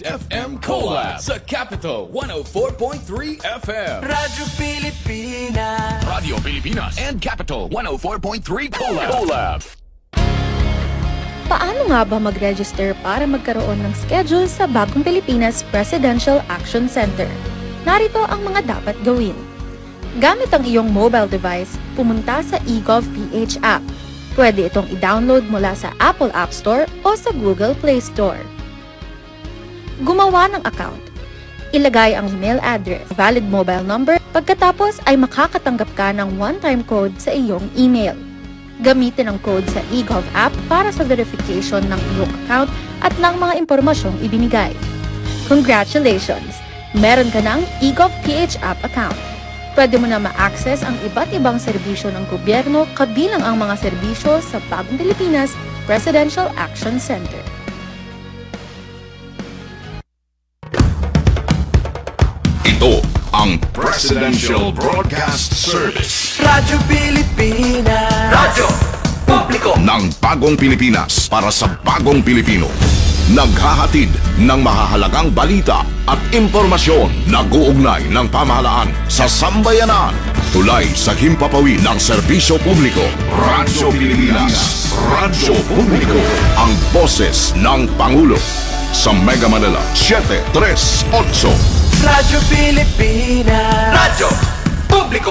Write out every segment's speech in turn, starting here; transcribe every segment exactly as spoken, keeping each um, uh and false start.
F M Collab sa Capital one oh four point three F M. Radyo Pilipinas. Radio Pilipinas and Capital one oh four point three Collab. Collab. Paano nga ba mag-register para magkaroon ng schedule sa Bagong Pilipinas Presidential Action Center? Narito ang mga dapat gawin. Gamit ang iyong mobile device, pumunta sa eGovPH app. Pwede itong i-download mula sa Apple App Store o sa Google Play Store. Gumawa ng account. Ilagay ang email address, valid mobile number, pagkatapos ay makakatanggap ka ng one-time code sa iyong email. Gamitin ang code sa eGov app para sa verification ng iyong account at ng mga impormasyong ibinigay. Congratulations! Meron ka ng eGovPH app account. Pwede mo na ma-access ang iba't ibang serbisyo ng gobyerno kabilang ang mga serbisyo sa Bagong Pilipinas Presidential Action Center. Ito ang Presidential Broadcast Service. Radyo Pilipinas. Radyo Publiko ng Bagong Pilipinas para sa Bagong Pilipino. Naghahatid ng mahahalagang balita at impormasyon na guugnay ng pamahalaan sa sambayanan. Tulay sa himpapawid ng serbisyo publiko. Radyo Pilipinas. Radyo Publiko. Ang boses ng Pangulo. Sa Mega Manila, seven three eight. Radyo Pilipinas. Radyo Publiko.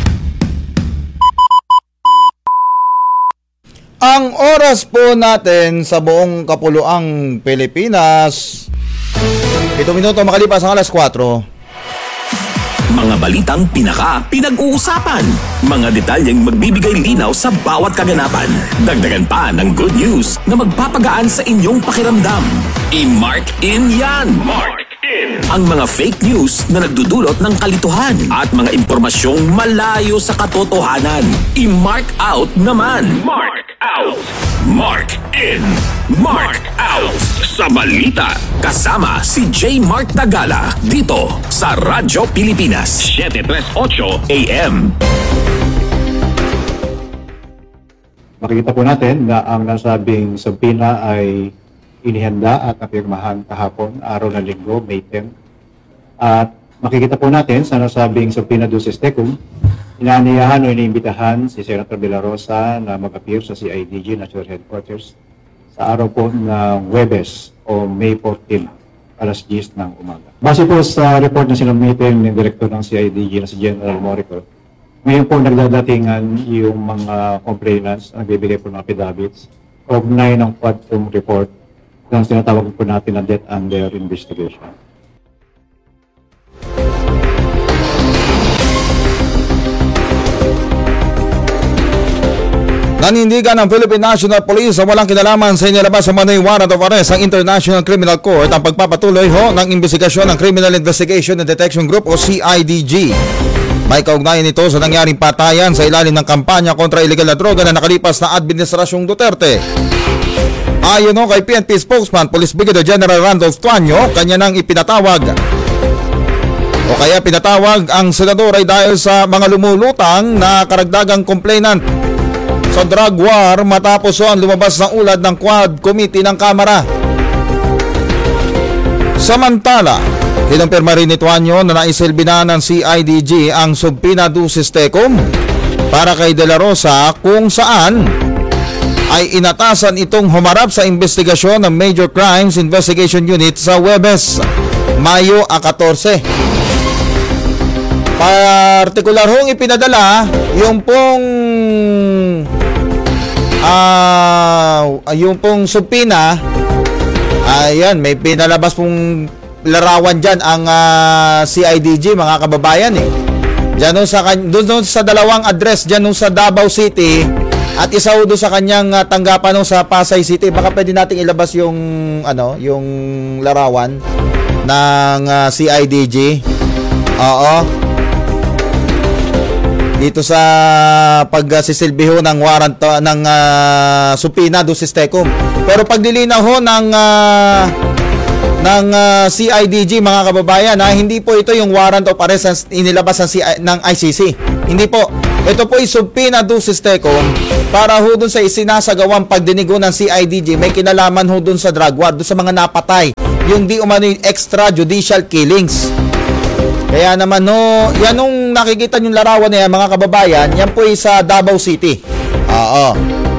Ang oras po natin sa buong kapuluang Pilipinas, ito minuto makalipas ang alas kwatro. Mga balitang pinaka pinag-uusapan. Mga detalyeng magbibigay linaw sa bawat kaganapan. Dagdagan pa ng good news na magpapagaan sa inyong pakiramdam. I-mark in yan! Mark in! Ang mga fake news na nagdudulot ng kalituhan at mga impormasyong malayo sa katotohanan. I-mark out naman! Mark out! Mark in! Mark out! Sa balita, kasama si J. Mark Tagala dito sa Radyo Pilipinas seven three eight A M. Makikita po natin na ang nasabing subpoena ay inihanda at napirmahan kahapon, araw ng Linggo, May tenth. At makikita po natin sa nasabing subpoena duces tecum, inaaniyahan o iniimbitahan si Senator De La Rosa na mag-appear sa C I D G National Headquarters sa araw po ng Huwebes o May fourteenth, alas diyes ng umaga. Base po sa report na sinamitin ng Direktor ng C I D G na si General Morico, ngayon po nagdadatingan yung mga complainants na nagbibigay po ng affidavits kaugnay ng Quadcom report ng sinatawag po natin na death under investigation. Nanindigan ng Philippine National Police sa walang kinalaman sa inilabas sa Manay Warrant of Arrest ang International Criminal Court ang pagpapatuloy ho ng investigasyon ng Criminal Investigation and Detection Group o C I D G. May kaugnayan ito sa nangyaring patayan sa ilalim ng kampanya kontra illegal na droga na nakalipas na Administrasyong Duterte. Ayon ho kay P N P spokesman Police Brigadier General Randolph Tuanyo, kanya nang ipinatawag o kaya pinatawag ang senador ay dahil sa mga lumulutang na karagdagang complainant sa drug war matapos ang lumabas ng ulat ng Quad Committee ng Kamara. Samantala, kinumpirma rin ni Tuanyo na naisilbi na ng C I D G ang subpoena duces tecum para kay De La Rosa kung saan ay inatasan itong humarap sa investigasyon ng Major Crimes Investigation Unit sa Huwebes, Mayo fourteen. Partikular hong ipinadala yung pong Uh, yung pong subpoena, ayan, may pinalabas pong larawan dyan ang uh, C I D G, mga kababayan eh. Dyan sa, doon sa dalawang address dyan sa Davao City at isa doon sa kanyang uh, tanggapan sa Pasay City. Baka pwede nating ilabas yung ano, yung larawan ng uh, C I D G. Oo. Dito sa pagsisilbiho ng warrant uh, ng uh, subpoena duces tecum. Pero paglilinaw ho ng uh, ng uh, C I D G, mga kababayan, ha, hindi po ito yung warrant of arrest inilabas ng, C I, ng I C C. Hindi po. Ito po ay subpoena duces tecum para ho dun sa isinasagawang pagdinigo ng C I D G, may kinalaman ho dun sa drug war, dun sa mga napatay yung di umano extrajudicial killings. Kaya naman no, yan nung nakikita yung larawan niya mga kababayan, yan po ay sa Davao City. Oo.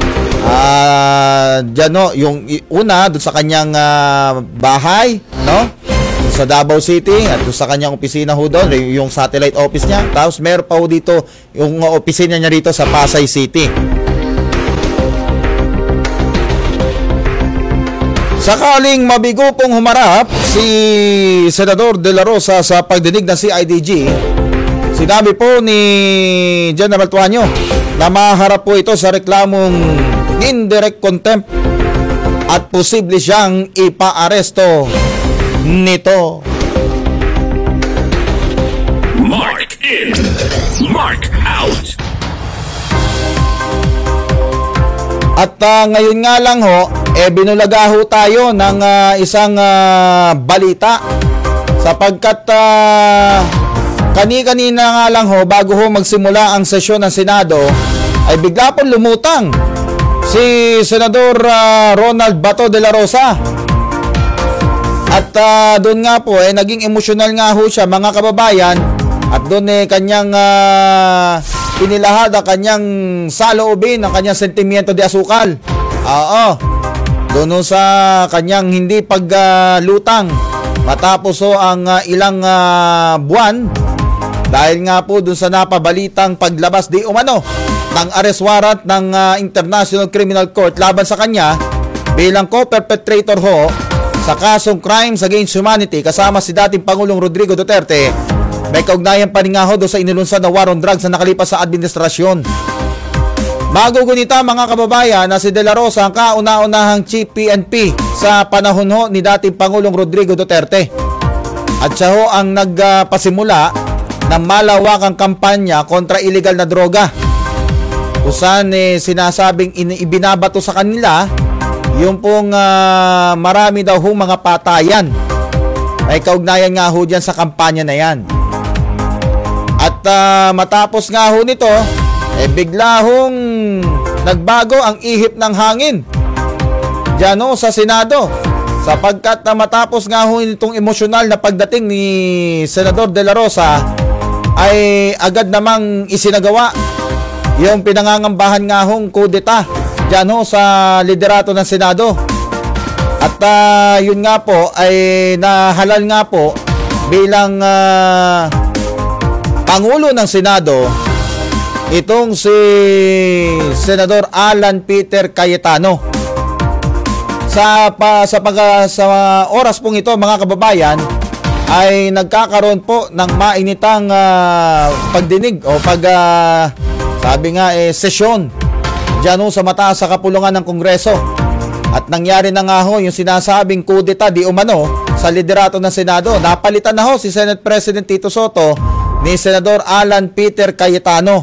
Ah, diyan no, yung una doon sa kanyang uh, bahay, no? Sa Davao City at doon sa kanyang opisina ho doon, yung satellite office niya. Tapos meron pa ho dito yung uh, opisina niya rito sa Pasay City. Sakaling mabigo pong humarap si Senador De La Rosa sa pagdinig ng C I D G, sinabi po ni General Tuanyo na maharap po ito sa reklamong indirect contempt at posible siyang ipaaresto nito. Mark in, mark out. At uh, ngayon nga lang ho, eh binulaga ho tayo ng uh, isang uh, balita sapagkat uh, kani-kanina nga lang ho bago ho magsimula ang sesyon ng Senado ay bigla pong lumutang si Senador uh, Ronald Bato de la Rosa. At uh, doon nga po eh naging emosyonal nga ho siya mga kababayan at doon eh kanyang uh, pinilahad ang kanyang saloobin, ang kanyang sentimiento de asukal. Oo. Doon sa kanyang hindi paglutang uh, matapos ho ang uh, ilang uh, buwan dahil nga po doon sa napabalitang paglabas di umano ng arrest warrant ng uh, International Criminal Court laban sa kanya bilang co-perpetrator ho sa kasong crimes against humanity kasama si dating Pangulong Rodrigo Duterte. May kaugnayan pa rin nga ho doon sa inilunsad na war on drugs na nakalipas sa administrasyon. Magugunita mga kababayan na si De La Rosa ang kauna-unahang Chief P N P sa panahon ho ni dating Pangulong Rodrigo Duterte. At siya ho ang nagpasimula ng malawakang kampanya kontra illegal na droga. Kung saan eh, sinasabing in- ibinabato sa kanila yung pong uh, marami daw ho mga patayan. May kaugnayan nga ho dyan sa kampanya na yan. At uh, matapos nga ho nito, eh bigla hong nagbago ang ihip ng hangin diyan ho sa Senado. Sapagkat uh, matapos nga ho itong emosyonal na pagdating ni Senador De La Rosa, ay agad namang isinagawa yung pinangangambahan nga hong kudeta diyan ho sa liderato ng Senado. At uh, yun nga po ay nahalal nga po bilang uh, Pangulo ng Senado itong si Senador Alan Peter Cayetano. Sa pa, sa pag sa oras pong ito mga kababayan ay nagkakaroon po ng mainitang uh, pagdinig o pag uh, sabi nga eh sesyon diyan sa mataas sa kapulungan ng Kongreso. At nangyari na nga ho yung sinasabing kudeta di umano sa liderato ng Senado. Napalitan na ho si Senate President Tito Soto ni Senador Alan Peter Cayetano.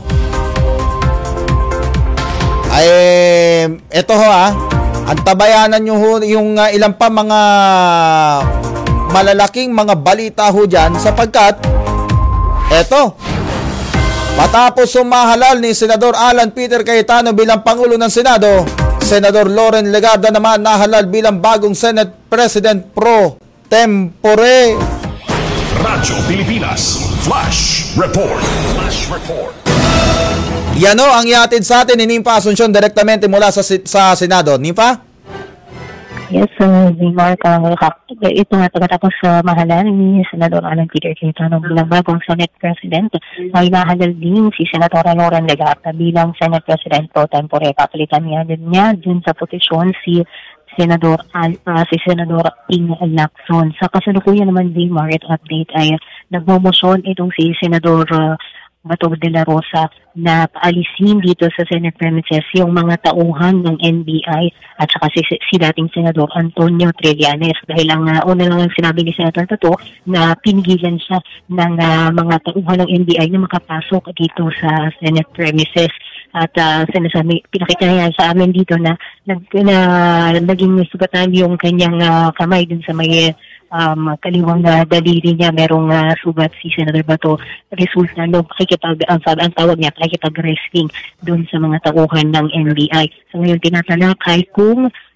Ay eto ho ah, antabayanan nyo ho yung uh, ilang pa mga malalaking mga balita ho dyan sapagkat eto, matapos sumahalal ni Senador Alan Peter Cayetano bilang Pangulo ng Senado, Senador Loren Legarda naman nahalal bilang bagong Senate President pro tempore. Radyo Pilipinas Flash Report. Flash Report. Yan o ang iatid sa atin ni Nimpa Asuncion direktamente mula sa, sa Senado. Nimpa? Yes, uh, Mark, uh, ito nga pagkatapos sa uh, mahalal ni Senador Alan Peter Cayetano bilang bagong Senate President, ay mahalal din si Senator Loren Legarda bilang Senate President pro tempore. Papalitan niya din niya dun sa posisyon si Senador Al, uh, si Senador Ping Lacson. Sa kasalukuyan naman din, Market Update ay nagmomosyon itong si Senador uh, Bato de la Rosa na paalisin dito sa Senate premises yung mga tauhan ng N B I at saka si, si dating Senador Antonio Trillanes dahil ang uh, una lang ang sinabi ni Senator Bato na pinigilan siya ng uh, mga tauhan ng N B I na makapasok dito sa Senate premises. At uh, sinasabi, pinakita niya sa amin dito na, nag, na naging sugatan yung kanyang uh, kamay dun sa may um, kaliwang na daliri niya. Merong uh, sugat si Senator Bato. Resulta no, pakikipag, ang, ang tawag niya, pakikipag-wrestling dun sa mga tauhan ng N B I. So ngayon tinatalakay kung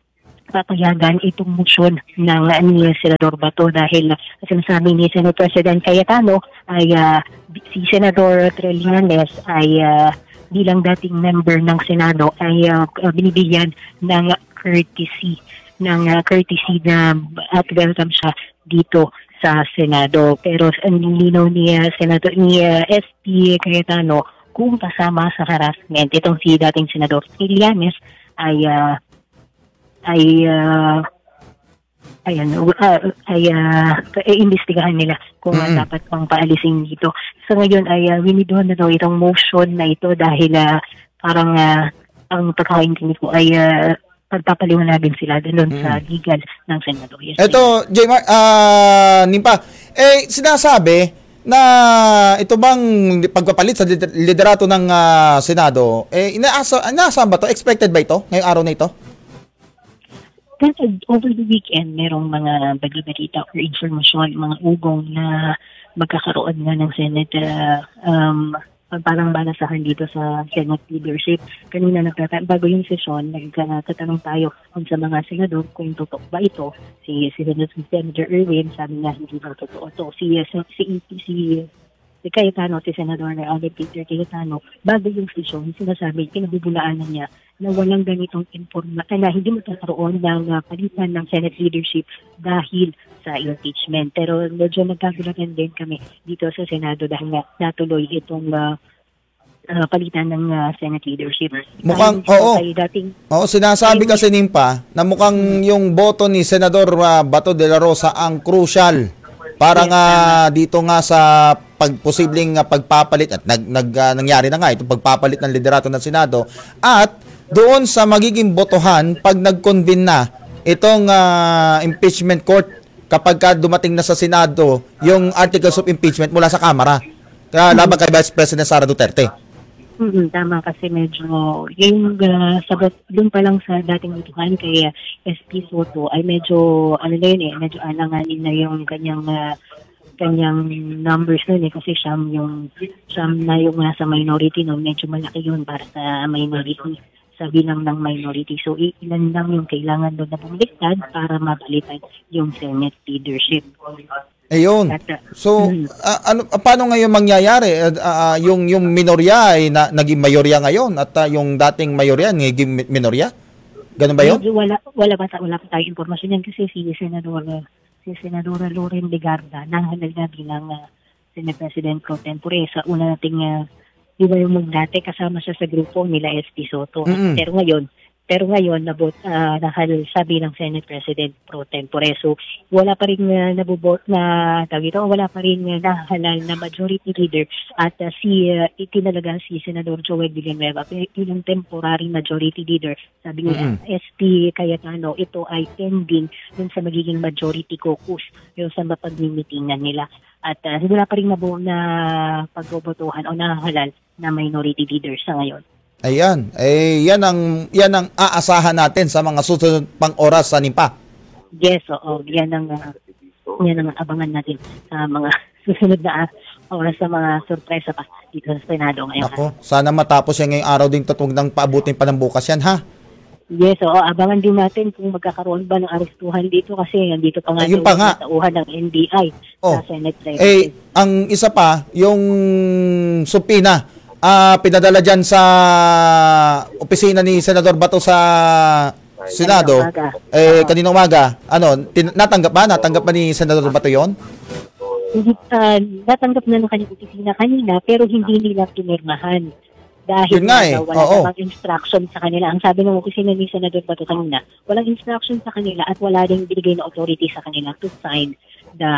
papayagan itong motion ng uh, ni Senador Bato dahil uh, sinasabi ni Senate President Cayetano ay uh, si Senador Trillanes ay uh, bilang dating member ng Senado ay uh, binibigyan ng courtesy ng uh, courtesy na at welcome siya dito sa Senado. Pero ang nilinaw ni uh, Senador ni uh, S P Cayetano kung kasama sa harassment itong si dating Senador Trillanes ay uh, ay uh, ayan uh, ay uh, iimbestigahan nila kung mm-hmm. uh, dapat pang paalisin dito. So ngayon ay uh, winidohan na daw itong motion na ito dahil uh, parang uh, ang pagkakaintindi ko ay uh, pagpapaliwanagin sila doon mm-hmm. sa legal ng Senado. Yes, ito, J. Mar, uh, Nimpa, eh sinasabi na ito bang pagpapalit sa liderato ng uh, Senado, eh inaasa, inaasahan ba to? Expected ba ito ngayong araw na ito? Then, over the weekend, merong mga bagi-balita or informasyon, mga ugong na magkakaroon nga ng Senate uh, um, parang balasahan dito sa Senate leadership. Kanina nagtata- bago yung session, nagtatanong tayo kung sa mga senador kung totoo ba ito. Si, si Senator Erwin, sabi niya hindi ba totoo ito. Si, si, si, si si Cayetano, si Senador na Alden Peter Cayetano, bago yung session, sinasabi, pinabubulaan na niya na walang ganitong informasyon, na hindi magkakaroon ng uh, palitan ng Senate leadership dahil sa impeachment. Pero medyo nagkagulatan din kami dito sa Senado dahil nga natuloy itong uh, uh, palitan ng uh, Senate leadership. Mukhang, oo. Dating, oo, sinasabi kasi Nimpa na mukhang yung boto ni Senador uh, Bato de la Rosa ang crucial para nga dito nga sa pagposibleng uh, pagpapalit at nag, nag uh, nangyari na nga itong pagpapalit ng liderato ng Senado at doon sa magiging botohan pag nag-convene na itong uh, impeachment court kapag ka dumating na sa Senado yung articles of impeachment mula sa Kamara uh, laban kay Vice President Sara Duterte. Mm-hmm, tama kasi medyo yung uh, sagot doon pa lang sa dating botohan kay uh, S P Soto ay medyo ano na yun eh, medyo alanganin na yung kanyang uh, kanyang numbers nun eh kasi siyam yung siyam na yung nasa minority no, medyo malaki yun para sa minority sa bilang ng minority. So ilan lang yung kailangan doon na bumaliktad para mapalitan yung Senate leadership. Ayun. So mm-hmm. uh, ano paano ngayon mangyayari uh, uh, yung yung minorya ay na, naging mayorya ngayon at uh, yung dating mayorya naging minorya? Ganun ba 'yon? Wala wala pa wala pa tayong impormasyon yan kasi si Senador si Senadora Loren Legarda nahanag na bilang uh, Senate President pro tempore sa una nating uh, di ba yung dati kasama siya sa grupo nila S P Soto. Mm-hmm. Pero ngayon, pero ngayon nabot uh, nahal sabi ng Senate President pro tempore. So wala pa rin uh, nabobot na tawag ito, wala pa rin uh, nahalal na majority leader at uh, si uh, itinalaga si Senador Joel Villanueva bilang temporary majority leader. Sabi niya mm-hmm. S P Cayetano, ito ay pending dun sa magiging majority caucus yung sa mapagmimitingan nila. At uh, wala pa rin nabuo na pagbobotohan o nahalal na minority leader sa ngayon. Ayan, eh yan ang yan ang aasahan natin sa mga susunod pang oras sa Nimpa. Yes, oo, yan ang uh, yan ang abangan natin sa mga susunod na oras sa mga sorpresa pa dito sa Senado ngayon. Ako, sana matapos yan ngayong araw din tutong ng paabutin pa ng bukas yan ha. Yes, oo, abangan din natin kung magkakaroon ba ng arestuhan dito kasi nandito pa nga yung pa nga tauhan ng N B I oh. sa Senate President. Eh, ang isa pa, yung subpoena Uh, pinadala dyan sa opisina ni Senador Bato sa Senado. Eh, kanina umaga. Ano, tin- natanggap ba? Natanggap ba ni Senador Bato yon? Hindi, uh, natanggap na ng kanyang opisina kanina pero hindi nila pinirmahan. Dahil nga, eh. wala Oo. namang instruction sa kanila. Ang sabi ng opisina ni Senador Bato kanina, walang instruction sa kanila at wala rin binigay na authority sa kanila to sign the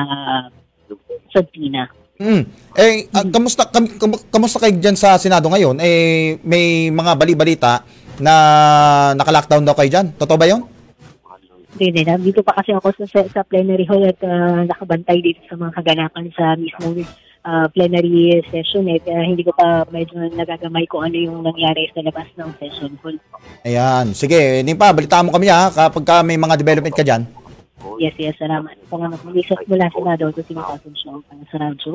subpoena. Mm. Eh, uh, kamusta, kam, kam, kamusta kayo dyan sa Senado ngayon? Eh, may mga bali-balita na naka-lockdown daw kayo dyan. Totoo ba yun? Hindi, dito pa kasi ako sa, sa plenary hall at uh, nakabantay dito sa mga kaganapan sa mismong uh, plenary session. Eh. Uh, hindi ko pa medyo nagagamay kung ano yung nangyari sa labas ng session hall. Ayan. Sige, Nimpa, balitaan mo kami ha kapag ka may mga development ka dyan. Yes, yes, salamat. Salamat. Mag-isip mula sa Senado ito sinakasin siya para sa radyo.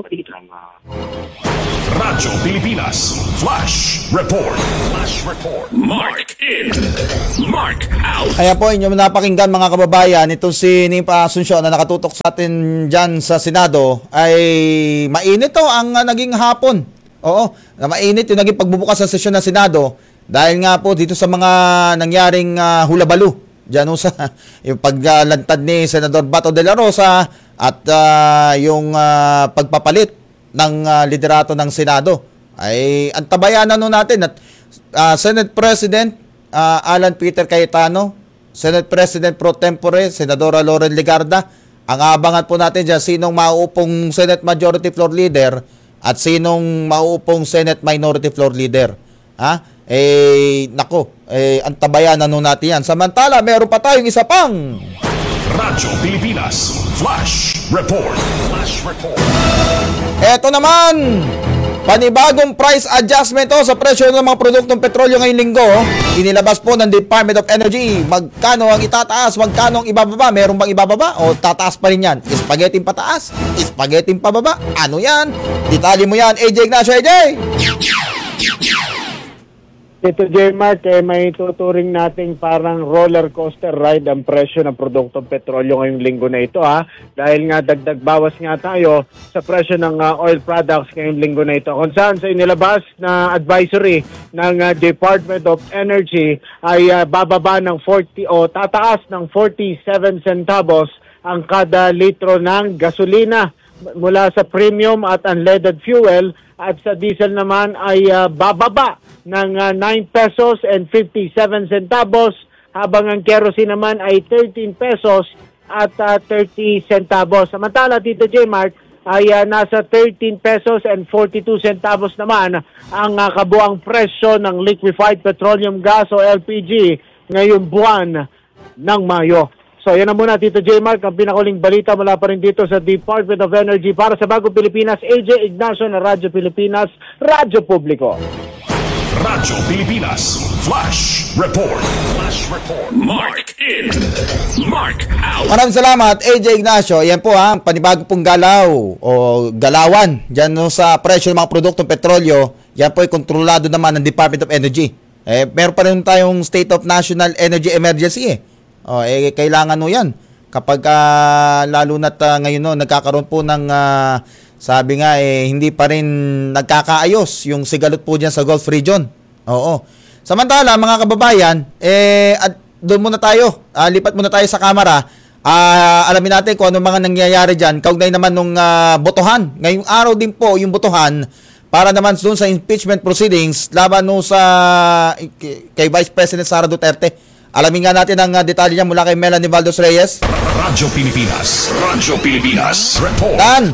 Radyo Pilipinas Flash Report. Flash Report. Mark in. Mark out. Kaya po inyong napakinggan mga kababayan, itong si Nimpa Asuncion na nakatutok sa atin dyan sa Senado ay mainit to ang uh, naging hapon. Oo, na mainit yung naging pagbubukas sa sesyon ng Senado dahil nga po dito sa mga nangyaring uh, hulabalu. Diyan sa yung paglantad ni Senador Bato de la Rosa at uh, yung uh, pagpapalit ng uh, liderato ng Senado ay antabayanan nun natin at uh, Senate President uh, Alan Peter Cayetano, Senate President Pro Tempore Senadora Loren Legarda, ang abangan po natin dyan sinong mauupong Senate Majority Floor Leader at sinong mauupong Senate Minority Floor Leader. Ha? Eh, nako, eh, antabayan na nun natin yan. Samantala, meron pa tayong isa pang Radyo Pilipinas Flash Report. Flash Report. Eto naman, panibagong price adjustment to sa presyo ng mga produktong petrolyo ngayong linggo. Inilabas po ng Department of Energy. Magkano ang itataas, magkano ang ibababa? Meron bang ibababa o tataas pa rin yan? Spaghetti pataas, spaghetti pababa. Ano yan? Detalye mo yan, A J Ignacio. A J! Ito, J-Mark, eh, may tuturing nating parang roller coaster ride ang presyo ng produktong petrolyo ngayong linggo na ito, ha? Dahil nga dagdag bawas nga tayo sa presyo ng uh, oil products ngayong linggo na ito. Kung saan sa inilabas na advisory ng uh, Department of Energy ay uh, bababa ng forty o tataas ng forty-seven centavos ang kada litro ng gasolina mula sa premium at unleaded fuel, at sa diesel naman ay uh, bababa ng uh, nine pesos and fifty-seven centavos, habang ang kerosene naman ay thirteen pesos at uh, thirty centavos. Samantala dito, J-Mark, ay uh, nasa thirteen pesos and forty-two centavos naman ang uh, kabuang presyo ng liquefied petroleum gas o L P G ngayong buwan ng Mayo. So, yan na muna, Tito J-Mark, ang pinakuling balita mula pa rin dito sa Department of Energy. Para sa Bagong Pilipinas, A J Ignacio na Radyo Pilipinas, Radyo Publiko. Radyo Pilipinas Flash Report. Flash Report. Mark in. Mark out. Maraming salamat, A J Ignacio. Yan po ha, panibago pong galaw o galawan dyan no, sa presyo ng mga produktong petrolyo. Yan po ay kontrolado naman ng Department of Energy. Eh, meron pa rin tayong State of National Energy Emergency eh. Oh, eh kailangan no 'yan. Kapag uh, lalo na't uh, ngayon no nagkakaroon po ng uh, sabi nga eh hindi pa rin nagkakaayos yung sigalot po diyan sa Gulf region. Oo. Samantala mga kababayan, eh at doon muna tayo. Uh, lipat muna tayo sa kamera. Uh, alamin natin kung ano mga nangyayari diyan. Kaugnay naman nung uh, botohan. Ngayong araw din po yung botohan para naman doon sa impeachment proceedings laban no sa kay Vice President Sara Duterte. Alamin nga natin ang uh, detalye niya mula kay Melanie Valdos Reyes. Radyo Pilipinas. Radyo Pilipinas. Report. Dan!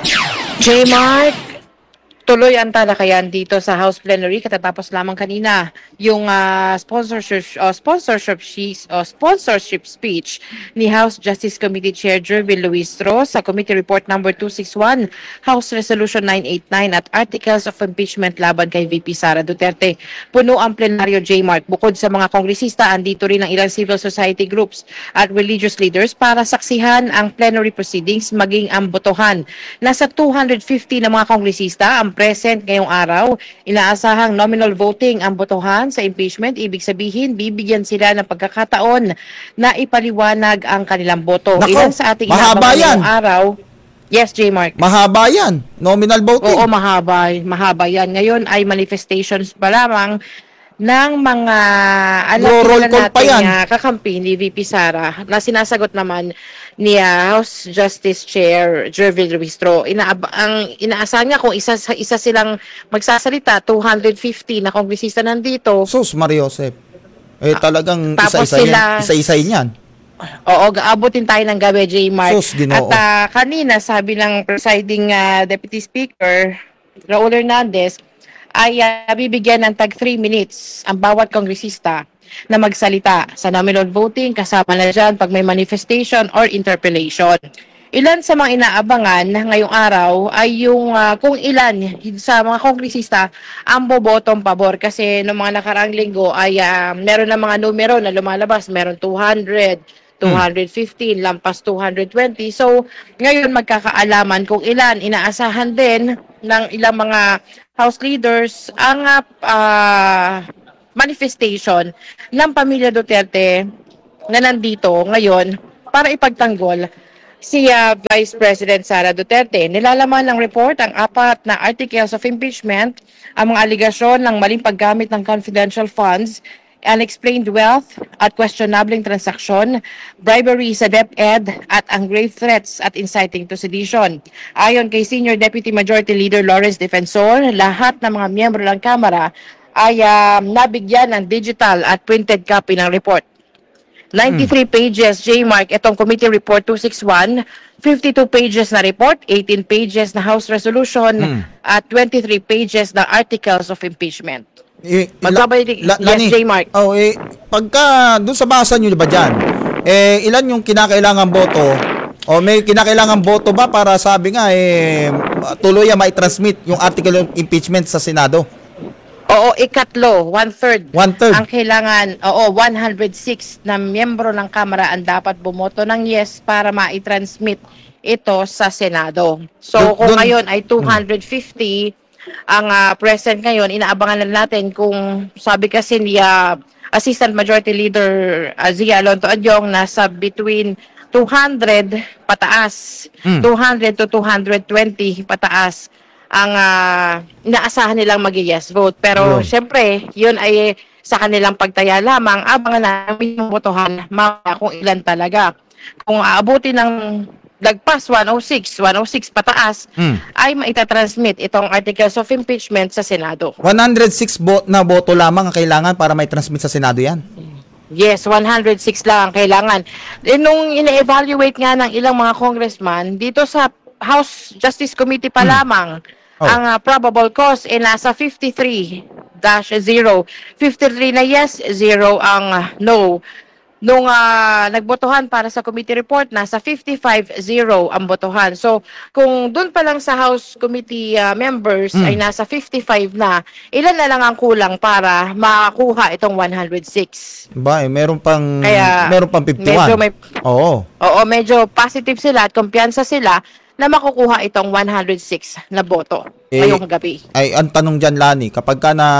J-Mark, tuloy ang talakayan dito sa House Plenary katatapos lamang kanina yung uh, sponsorship uh, sponsorship sheets uh, sponsorship speech ni House Justice Committee Chair Jervin Luistro sa Committee Report number two sixty-one, House Resolution nine eighty-nine at Articles of Impeachment laban kay V P Sara Duterte. Puno ang plenaryo, J-Mark. Bukod sa mga kongresista, andito rin ang ilang civil society groups at religious leaders para saksihan ang plenary proceedings maging ang botohan. Nasa two hundred fifty na mga kongresista ang present ngayong araw. Inaasahang nominal voting ang botohan sa impeachment. Ibig sabihin, bibigyan sila ng pagkakataon na ipaliwanag ang kanilang boto. Nako, Ilan sa ating mahaba inabangan yan. ngayong araw. Yes, J-Mark. Mahaba yan. Nominal voting. Oo, mahaba. Mahaba yan. Ngayon ay manifestations pa lamang ng mga alam Roll na call pa yan. natin uh, kakampi ni V P Sara na sinasagot naman ni uh, House Justice Chair Jervin Luistro. Inaab ang inaasahan niya kung isa isa silang magsasalita, two hundred fifty na kongresista nandito. Sus, Mario Josep. Eh talagang Tapos isa-isa sila, yan. Isa-isa yan. Oo, aabutin tayo ng gabi, J-Mark. Sus, Ginoo. At uh, kanina, sabi ng presiding uh, Deputy Speaker, Raul Hernandez, ay uh, bibigyan ng tag three minutes ang bawat kongresista na magsalita sa nominal voting, kasama na dyan pag may manifestation or interpellation. Ilan sa mga inaabangan ngayong araw ay yung uh, kung ilan sa mga kongresista ang bobotong pabor, kasi noong mga nakaraang linggo ay uh, meron na mga numero na lumalabas, meron two hundred, two hundred fifteen, lampas two hundred twenty. So, ngayon magkakaalaman kung ilan. Inaasahan din ng ilang mga House leaders ang uh, manifestation ng pamilya Duterte na nandito ngayon para ipagtanggol si uh, Vice President Sara Duterte. Nilalaman ng report ang apat na articles of impeachment, ang mga aligasyon ng maling paggamit ng confidential funds, unexplained wealth at questionable transaksyon, bribery sa DepEd at ang grave threats at inciting to sedition. Ayon kay Senior Deputy Majority Leader Lawrence Defensor, lahat ng mga miyembro ng Kamara ay uh, nabigyan ng digital at printed copy ng report. ninety-three hmm. pages, J-Mark, itong Committee Report two sixty-one, fifty-two pages na report, eighteen pages na House Resolution, hmm. at twenty-three pages na Articles of Impeachment. Eh, Magbabalik, la, la, yes, J-Mark. Oh, eh, pagka doon sa basa nyo ba dyan, eh, ilan yung kinakailangan boto? O may kinakailangan boto ba para sabi nga, eh, tuloy ang mai-transmit yung article of impeachment sa Senado? Oo, ikatlo, one-third. One-third. Ang kailangan, oo, one hundred six na miyembro ng Kamara ang dapat bumoto ng yes para mai-transmit ito sa Senado. So, dun, kung dun, ngayon ay two hundred fifty, hmm. ang uh, present ngayon, inaabangan na natin kung sabi kasi ni uh, Assistant Majority Leader uh, Zia Alonto Adyong nasa between two hundred pataas, hmm. two hundred to two hundred twenty pataas ang uh, inaasahan nilang mag-yes vote. Pero yeah. syempre, yun ay sa kanilang pagtaya lamang. Abangan namin yung botohan mamaya kung ilan talaga. Kung aabuti ng lagpas one oh six, one oh six pataas, hmm. ay maitatransmit itong Articles of Impeachment sa Senado. one hundred six bot na boto lamang ang kailangan para may transmit sa Senado yan? Yes, one hundred six lang ang kailangan. E, nung ina-evaluate nga ng ilang mga congressman, dito sa House Justice Committee pa hmm. lamang, oh. ang uh, probable cause ay nasa fifty-three dash zero. fifty-three na yes, zero ang uh, no. Nung uh, nagbotohan para sa committee report, nasa fifty-five zero ang botohan. So, kung doon pa lang sa House Committee uh, members mm. ay nasa fifty-five na, ilan na lang ang kulang para makakuha itong one hundred six? Ba, eh, meron pang, Kaya, meron pang fifty-one. Medyo may, Oo. Oo, medyo positive sila at kumpiyansa sila na makukuha itong one hundred six na boto eh, ngayong gabi. Ay, ang tanong dyan, Lani, kapag ka na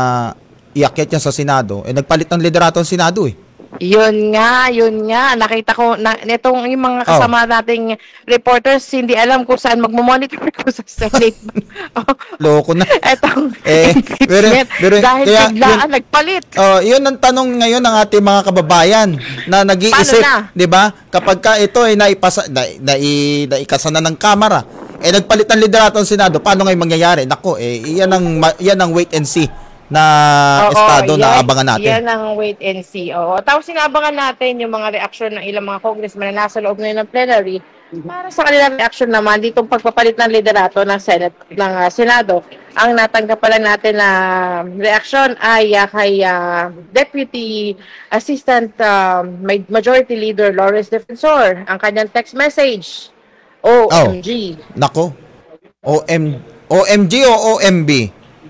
iakyat yan sa Senado, eh nagpalit ng liderato ng Senado eh. Yun nga, yun nga. Nakita ko, na, nitong yung mga kasama oh. nating reporters, hindi alam kung saan magmamonitor ko sa Senate. oh. Loko na. Etong eh, pero, pero, dahil kaya, biglaan, yun, nagpalit. Oh, yun ang tanong ngayon ng ating mga kababayan na nag-iisip, di ba? Kapag ka ito ay naipasa, na, na, na, naikasa na ng Kamara, eh nagpalit ng liderato ng Senado, paano ngayon mangyayari? Nako, eh, yan ang, yan ang wait and see na Oo, estado yan, na abangan natin. Yan ang wait and see. Oo. Tapos sinabangan natin yung mga reaksyon ng ilang mga congressmen na nasa loob ngayon ng plenary para sa kanilang reaksyon naman ditong pagpapalit ng liderato ng Senate ng uh, Senado. Ang natanggap pala natin na uh, reaksyon ay uh, kay uh, Deputy Assistant uh, Majority Leader Lawrence Defensor. Ang kanyang text message, O M G. Oh, nako. O M G o O M B?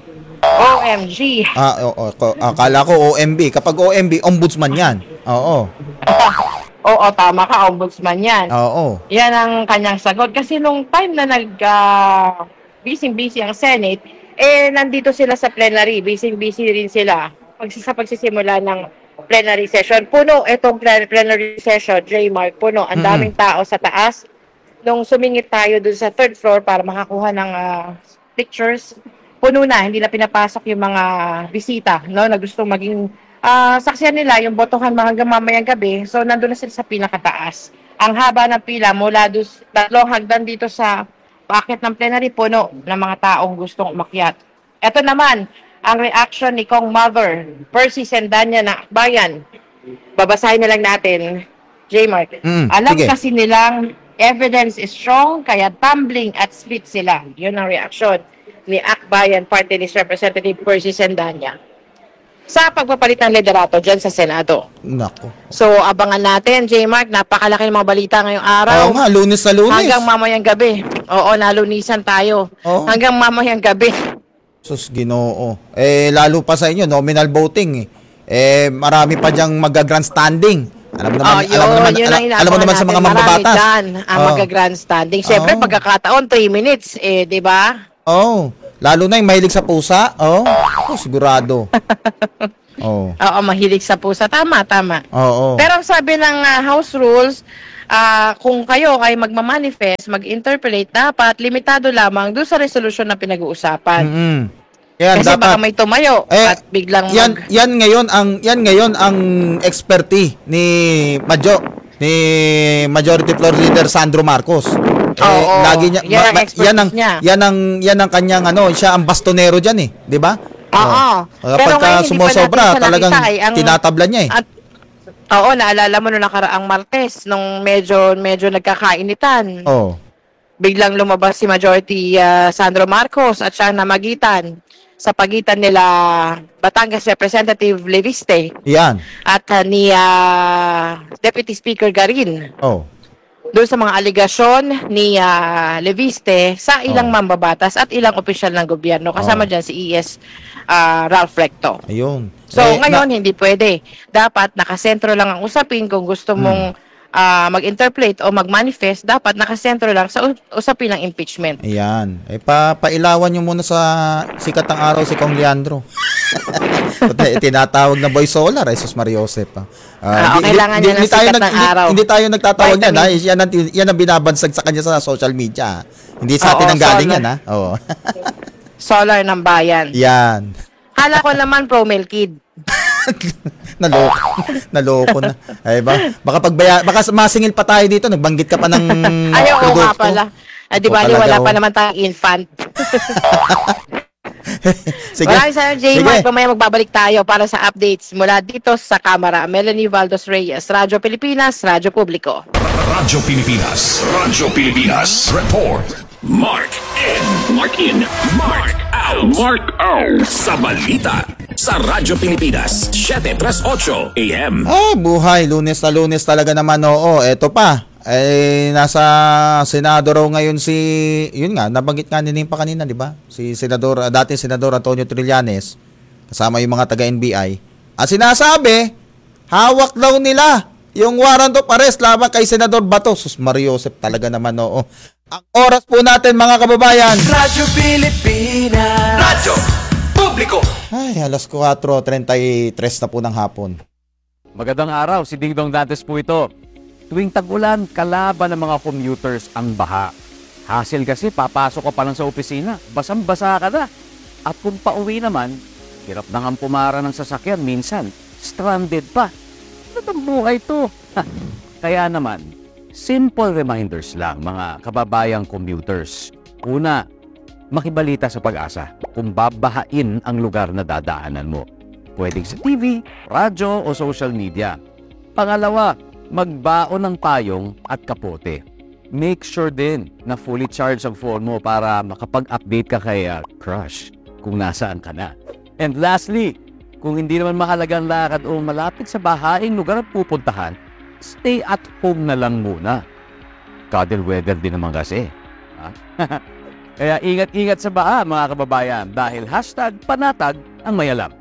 O M G. Ah, oo, oh, akala ko O M B. Kapag O M B, ombudsman yan. Oo. Oo, tama ka, ombudsman yan. Oo. Yan ang kanyang sagot. Kasi nung time na nag uh, busy-busy ang Senate, eh, nandito sila sa plenary. Busy-busy rin sila pag, sa pagsisimula ng plenary session. Puno itong plenary session, J-Mark, puno. Ang daming mm-hmm. tao sa taas. Nung sumingit tayo dun sa third floor para makakuha ng uh, pictures, puno na, hindi na pinapasok yung mga bisita, no, na gustong maging uh, saksiyan nila yung botohan hanggang mamayang gabi. So, nandun na sila sa pinakataas. Ang haba ng pila mula doon, tatlong hagdan dito sa packet ng plenary, puno ng mga taong gustong umakyat. Ito naman, ang reaction ni Kong Mother, Percy Sendanya na Akbayan. Babasahin na lang natin, J-Mark. Mm, Alam sige. kasi nilang evidence is strong, kaya tumbling at split sila. Yun ang reaction ni Akbayan Party List Representative Percy Sendanya sa pagpapalit ng liderato dyan sa Senado. Nako. So, abangan natin, J-Mark, napakalaki ng mga balita ngayong araw. Oo nga, lunes na lunes. Hanggang mamayang gabi. Oo, nalunisan tayo. Oo. Hanggang mamayang gabi. Sus, Ginoo. Eh, lalo pa sa inyo, nominal voting. Eh, eh marami pa dyang mag-grandstanding Alam mo naman, oh, yun, alam mo naman, yun alam, ang alam mo naman sa mga mambabatas. Marami dyan ang oh. mag-grandstanding. Siyempre, Oh. pagkakataon, three minutes, eh, di ba? Oh, lalo na yung mahilig sa pusa. Oh, oh sigurado. Oh. Oo, mahilig sa pusa. Tama, tama. Oo. Pero sabi ng uh, House Rules, uh, kung kayo ay magmamanifest, mag-interpolate, dapat limitado lamang doon sa resolusyon na pinag-uusapan. Mm-hmm. Yan, kasi dapat, baka may tumayo eh, at biglang yan, mag... yan ngayon ang yan ngayon ang expertise ni Majo ni Majority Floor Leader Sandro Marcos. Eh, Oo, lagi niya yan ang ma, ma, yan ang niya. yan ang yan ang kanyang ano, siya ang bastonero diyan eh, 'di ba? Oo. Kapag ka sumosobra, talagang ay, ang, tinatabla niya eh. At, oo, naalala mo nung nakaraang Martes, nung medyo medyo nagkakainitan. Oo. Biglang lumabas si Majority uh, Sandro Marcos at siya namagitan sa pagitan nila Batangas Representative Leviste. Yan. At uh, ni uh, Deputy Speaker Garin. Oh. Doon sa mga aligasyon ni uh, Leviste sa ilang oh. mambabatas at ilang opisyal ng gobyerno. Kasama oh. dyan si E S uh, Ralph Recto. Ayun. So eh, ngayon na- hindi pwede. Dapat nakasentro lang ang usapin kung gusto mong hmm. uh, mag-interpolate o mag-manifest, dapat nakasentro lang sa usapin ng impeachment. Ayan. Eh, pa, pailawan nyo muna sa sikat ng araw si Kong Leandro. Tinatawag na Boy Solar, eh, Sus Mariosep. Uh, ah, okay, kailangan niya ng sikat ng araw. Hindi, hindi tayo nagtatawag niyan, ha? Yan ang, yan ang binabansag sa kanya sa social media. Hindi sa atin Oo, ang galing solar. yan, ha? Oo. Solar ng bayan. Yan. Kala ko naman pro-Melkid. Naloko. Naloko na. Ay ba? Baka pagbaya, baka masingil pa tayo dito, nagbanggit ka pa ng Ay, oo nga produkto. pala. Ah, di ba, wala pa naman tayong infant. Sige. Maraming salamat, J-Mark. Mamaya magbabalik tayo para sa updates mula dito sa kamera. Melanie Valdos Reyes, Radyo Pilipinas, Radyo Publiko. Radyo Pilipinas, Radyo Pilipinas. Report. Mark in. Mark in. Mark out. Mark out. Sa balita. Sa Radyo Pilipinas, seven thirty-eight A M. Eh, buhay. Lunes na lunes talaga naman. Oo, eto pa. Eh, nasa Senado raw ngayon si, yun nga, nabanggit nga ni pa kanina, di ba? Si Senador, dating Senador Antonio Trillanes, kasama yung mga taga-N B I. At sinasabi, hawak daw nila yung warrant of arrest laban kay Senador Bato. Sus Mariosep talaga naman, oo. Ang oras po natin, mga kababayan. Radyo Pilipinas. Radyo Publiko. Ay, alas four thirty-three na po ng hapon. Magandang araw, si Ding Dong Dantes po ito. Tuwing tag-ulan, kalaban ng mga commuters ang baha. Hassle kasi, papasok ka pa lang sa opisina, basang-basa ka na. At kung pauwi naman, hirap na nga pumara ng sasakyan, minsan, stranded pa. Ano ang buhay to? Kaya naman, simple reminders lang mga kababayang commuters. Una, makibalita sa Pag-asa kung babahain ang lugar na dadaanan mo. Pwedeng sa T V, radyo o social media. Pangalawa, magbaon ng payong at kapote. Make sure din na fully charged ang phone mo para makapag-update ka kay uh, crush kung nasaan ka na. And lastly, kung hindi naman mahalagang lakad o malapit sa bahaing lugar ang pupuntahan, stay at home na lang muna. Cuddle weather din naman kasi. Ha? Kaya ingat-ingat sa baha mga kababayan dahil hashtag panatag ang may alam.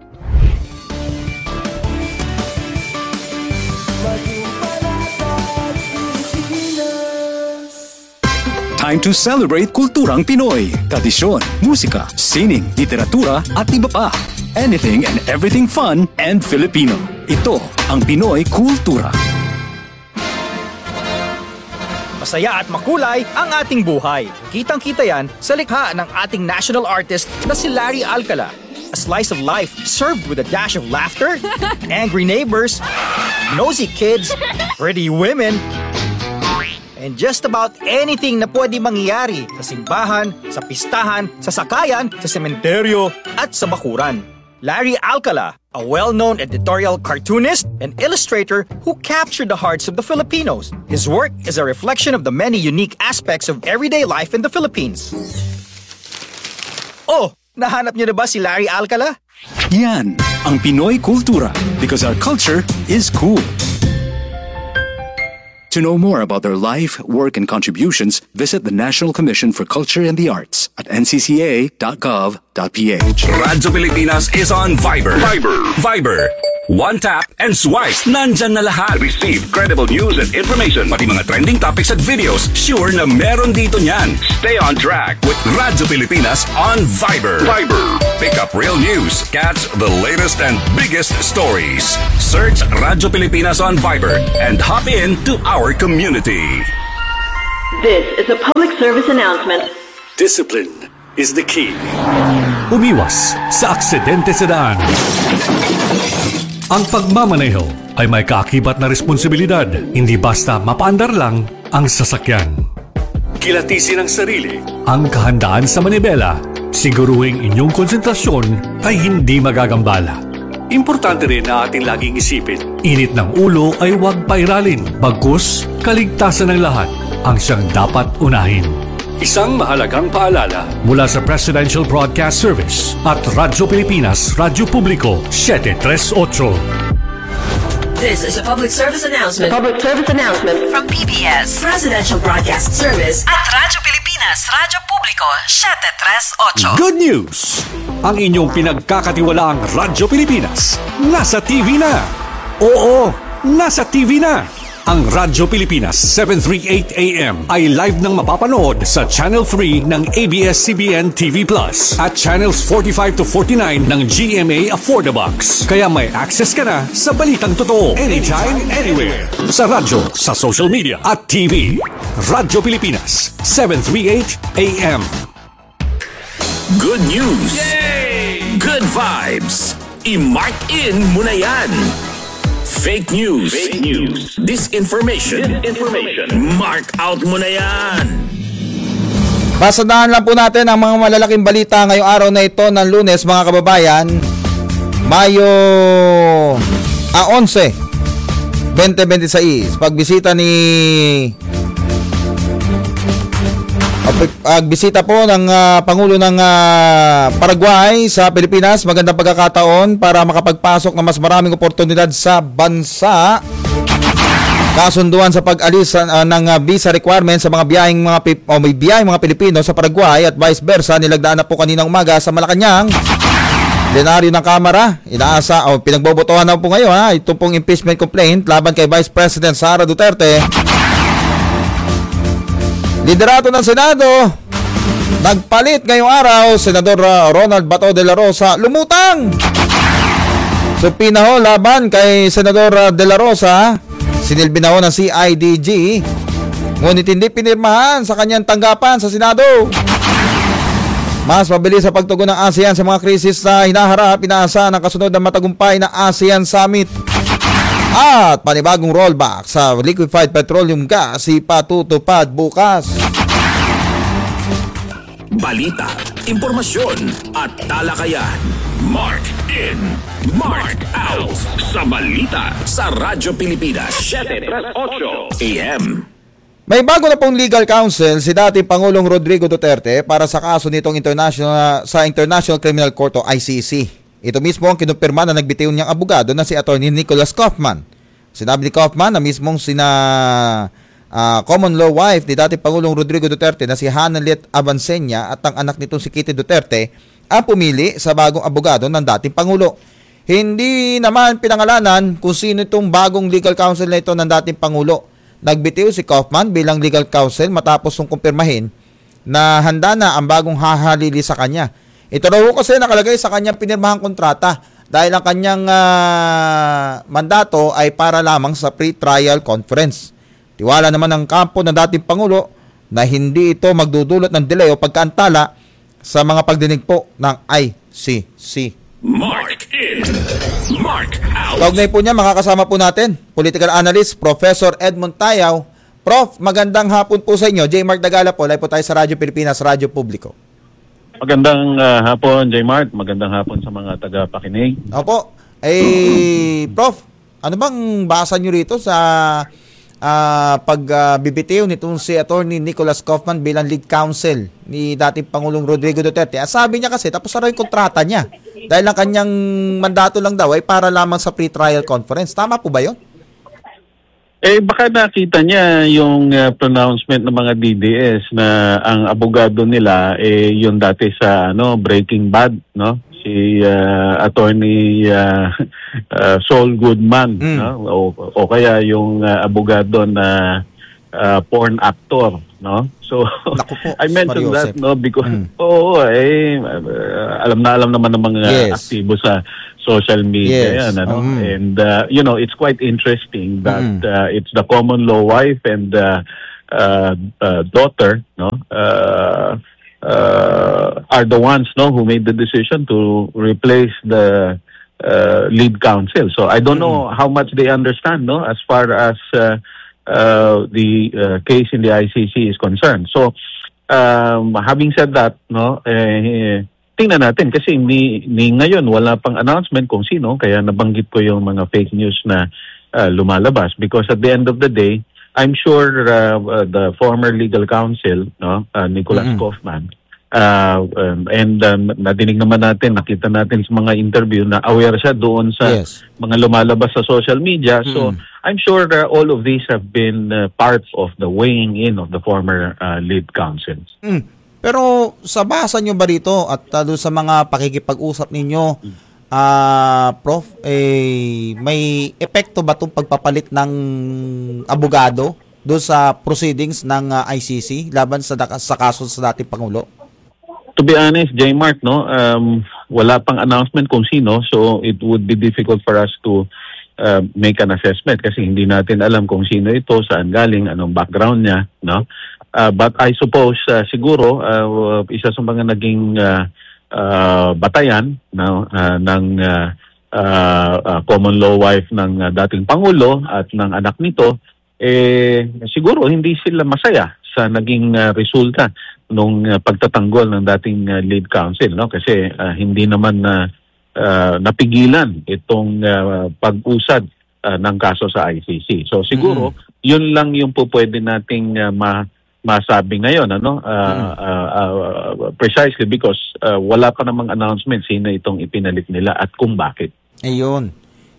Time to celebrate kulturang Pinoy. Tradisyon, musika, sining, literatura at iba pa. Anything and everything fun and Filipino. Ito ang Pinoy Kultura. Masaya at makulay ang ating buhay. Kitang-kita yan sa likha ng ating national artist na si Larry Alcala. A slice of life served with a dash of laughter, angry neighbors, nosy kids, pretty women, and just about anything na pwede mangyari sa simbahan, sa pistahan, sa sakayan, sa sementeryo, at sa bakuran. Larry Alcala, a well-known editorial cartoonist and illustrator who captured the hearts of the Filipinos. His work is a reflection of the many unique aspects of everyday life in the Philippines. Oh, nahanap niyo na ba si Larry Alcala? Yan ang Pinoy Kultura because our culture is cool. To know more about their life, work, and contributions, visit the National Commission for Culture and the Arts at n c c a dot gov dot p h. Radyo Pilipinas is on Viber. Viber. Viber. One tap and swipe. Nandyan na lahat. Receive credible news and information. Pati mga trending topics at videos. Sure na meron dito niyan. Stay on track with Radyo Pilipinas on Viber. Viber. Pick up real news. Catch the latest and biggest stories. Search Radyo Pilipinas on Viber and hop in to our community. This is a public service announcement. Discipline is the key. Umiwas sa aksidente sa daan. Ang pagmamaneho ay may kaakibat na responsibilidad, hindi basta mapaandar lang ang sasakyan. Kilatisin ang sarili, ang kahandaan sa manibela, siguruhing inyong konsentrasyon ay hindi magagambala. Importante rin na ating laging isipin, init ng ulo ay huwag pairalin, bagkus kaligtasan ng lahat ang siyang dapat unahin. Isang mahalagang paalala mula sa Presidential Broadcast Service at Radyo Pilipinas, Radyo Publiko, seven three eight. This is a public service announcement. Public service announcement from P B S Presidential Broadcast Service at Radyo Pilipinas, Radyo Publiko, seven three eight. Good news! Ang inyong pinagkakatiwalaang Radyo Pilipinas nasa T V na. Oo, nasa T V na. Ang Radyo Pilipinas seven thirty-eight A M ay live nang mapapanood sa Channel three ng A B S C B N T V Plus at Channels forty-five to forty-nine ng G M A Affordabox. Kaya may access ka na sa balitang totoo anytime, anywhere. Sa radyo, sa social media at T V. Radyo Pilipinas seven thirty-eight A M. Good news! Yay! Good vibes! I-mark in mo na yan! Fake news. Fake news. Disinformation. Disinformation. Mark out mo na yan. Basadaan lang po natin ang mga malalaking balita ngayong araw na ito ng Lunes, mga kababayan. Mayo a onse, twenty twenty-six. Pagbisita ni Pagbisita po ng uh, Pangulo ng uh, Paraguay sa Pilipinas. Magandang pagkakataon para makapagpasok ng mas maraming oportunidad sa bansa. Kasunduan sa pag-alis uh, ng uh, visa requirements sa mga biyaheng mga pip- o may biyaheng mga Pilipino sa Paraguay at vice versa. Nilagdaan na po kaninang umaga sa Malacanang. Plenaryo ng Kamara, inaasa o pinagbobotohan na po ngayon ha, ito pong impeachment complaint laban kay Vice President Sara Duterte. Liderato ng Senado, nagpalit ngayong araw, Senador Ronald Bato de la Rosa, lumutang! Supina ho laban kay Senador de la Rosa, sinilbi na ho ng C I D G, ngunit hindi pinirmahan sa kanyang tanggapan sa Senado. Mas mabilis sa pagtugon ng ASEAN sa mga krisis na hinaharap, inaasa ng kasunod na matagumpay na ASEAN Summit. At panibagong rollback sa liquefied petroleum gas ipatutupad bukas. Balita, impormasyon at talakayan. Mark in, mark out sa balita sa Radyo Pilipinas seven thirty-eight A M. May bago na pong legal counsel si dating Pangulong Rodrigo Duterte para sa kaso nitong international sa International Criminal Court o I C C. Ito mismo ang kinumpirma na nagbitiw niyang abogado na si Attorney Nicholas Kaufman. Sinabi ni Kaufman na mismong sina uh, common law wife ni dating Pangulong Rodrigo Duterte na si Hanalit Avancenia at ang anak nitong si Kitty Duterte ang pumili sa bagong abogado ng dating Pangulo. Hindi naman pinangalanan kung sino itong bagong legal counsel na ito ng dating Pangulo. Nagbitiw si Kaufman bilang legal counsel matapos nung kumpirmahin na handa na ang bagong hahalili sa kanya. Ito raw kasi nakalagay sa kanyang pinirmahang kontrata dahil ang kanyang uh, mandato ay para lamang sa pre-trial conference. Tiwala naman ng kampo ng dating Pangulo na hindi ito magdudulot ng delay o pagkaantala sa mga pagdinig po ng I C C. Mark in, mark out. Kaugnay po niya, makakasama po natin, political analyst, Professor Edmond Tayaw. Prof, magandang hapon po sa inyo. J. Mark Dagala po, live po tayo sa Radyo Pilipinas, Radyo Publiko. Magandang uh, hapon, J. Mart. Magandang hapon sa mga taga-pakinig. Opo. Eh, Prof, ano bang basa nyo rito sa uh, pagbibitiw uh, nitong si Attorney Nicholas Kaufman bilang lead counsel ni dating Pangulong Rodrigo Duterte? Sabi niya kasi, tapos na rin yung kontrata niya. Dahil ang kanyang mandato lang daw ay para lamang sa pre-trial conference. Tama po ba yun? Eh baka nakita niya yung uh, pronouncement ng mga D D S na ang abogado nila eh yung dati sa ano Breaking Bad, no? si uh, attorney uh, uh, Saul Goodman, Mm. no? o, o kaya yung uh, abogado na uh, porn actor, no? So I mentioned that, no, because Mm. oo, eh uh, alam na alam naman ng mga Yes. aktibo sa social media Yes. yan, ano? Mm. And uh, you know, it's quite interesting that Mm. uh, it's the common law wife and uh, uh, uh, daughter, no? Uh, uh, are the ones, no, who made the decision to replace the uh, lead counsel. So I don't know how much they understand, no, as far as uh, uh, the uh, case in the I C C is concerned. So um, having said that, no, eh, tingnan natin kasi ni, ni ngayon wala pang announcement kung sino, kaya nabanggit ko yung mga fake news na uh, lumalabas, because at the end of the day, I'm sure uh, uh, the former legal counsel, no, uh, Nicholas Mm-mm. Kaufman, uh, um, and um, nadinig naman natin, nakita natin sa mga interview na aware siya doon sa Yes. mga lumalabas sa social media. So I'm sure uh, all of these have been uh, parts of the weighing in of the former uh, lead counsel. Mm. Pero sa basa nyo ba rito at uh, doon sa mga pakikipag-usap ninyo, ah Prof, eh, may epekto ba itong pagpapalit ng abogado doon sa proceedings ng uh, I C C laban sa, sa kaso sa dating Pangulo? To be honest, J. Mark, no, um, wala pang announcement kung sino, so it would be difficult for us to uh, make an assessment kasi hindi natin alam kung sino ito, saan galing, anong background niya, no? Uh, but I suppose uh, siguro uh, isa sa mga naging uh, uh, batayan, no, uh, ng uh, uh, uh, common law wife ng uh, dating Pangulo at ng anak nito, eh siguro hindi sila masaya sa naging uh, resulta nung uh, pagtatanggol ng dating uh, lead counsel, no, kasi uh, hindi naman na uh, napigilan itong uh, pag-usad uh, ng kaso sa I C C. So siguro mm-hmm. yun lang yung po pwede nating uh, ma masabi ngayon, ano, uh, mm-hmm. uh, uh, precisely because uh, wala pa namang announcement sino itong ipinalit nila at kung bakit. Ayun.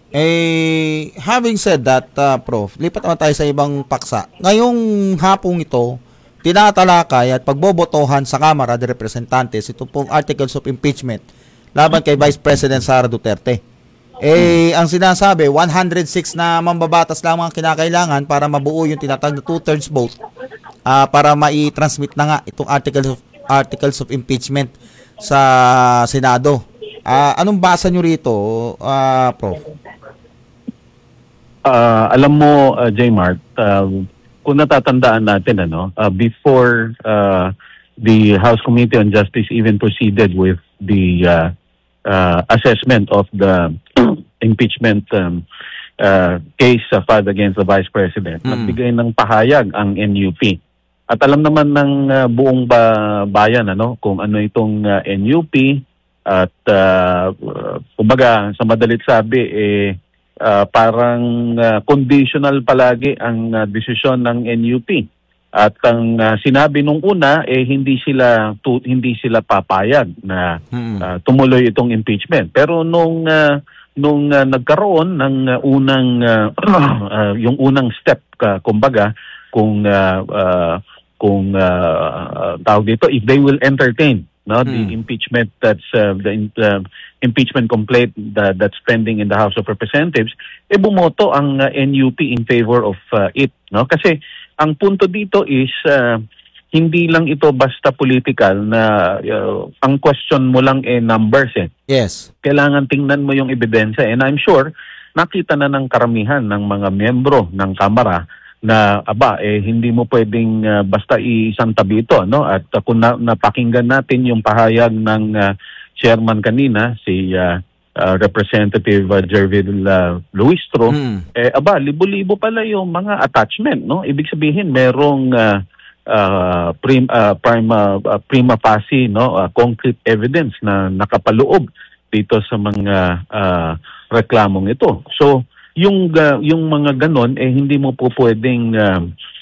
Eh, having said that, uh, Prof, lipat naman tayo sa ibang paksa. Ngayong hapong ito, tinatalakay at pagbobotohan sa Kamara de Representantes ito pong articles of impeachment laban kay Vice President Sara Duterte. Eh, ang sinasabi, one hundred six na mambabatas lang ang kinakailangan para mabuo yung tinatawag na two-thirds vote uh, para mai-transmit na nga itong articles of, articles of impeachment sa Senado. Uh, anong basa nyo rito, uh, Prof? Uh, alam mo, uh, J. Mart, uh, kung natatandaan natin, ano, uh, before uh, the House Committee on Justice even proceeded with the uh, uh, assessment of the impeachment um, uh, case uh, filed against the Vice President, mm. nagbigay ng pahayag ang N U P. At alam naman ng uh, buong ba- bayan, ano, kung ano itong uh, N U P, at uh, uh, kumbaga, sa madalit sabi, eh, Uh, parang uh, conditional palagi ang uh, desisyon ng N U P. At ang uh, sinabi nung una eh hindi sila tu- hindi sila papayag na uh, tumuloy itong impeachment. Pero nung uh, nung uh, nagkaroon ng uh, unang uh, uh, yung unang step uh, kumbaga kung uh, uh, kung uh, uh, tawag dito, if they will entertain, no, the mm. impeachment that's uh, the uh, impeachment complaint that, that's pending in the House of Representatives, eh bumoto ang uh, N U P in favor of uh, it, no? Kasi ang punto dito is uh, hindi lang ito basta political na uh, ang question mo lang eh numbers eh. Yes. Kailangan tingnan mo yung ebidensya, and I'm sure nakita na ng karamihan ng mga miyembro ng Kamara na aba eh hindi mo pwedeng uh, basta isang tabi ito, no? At uh, kung na, napakinggan natin yung pahayag ng uh, chairman kanina, si uh, uh, Representative uh, Jervil uh, Luistro, mm. eh aba libo-libo pala yung mga attachment, no? Ibig sabihin merong uh, uh, prim, uh, prima uh, prima facie, no, uh, concrete evidence na nakapaloob dito sa mga uh, reklamong ito. So yung uh, yung mga ganon eh hindi mo po pwedeng uh,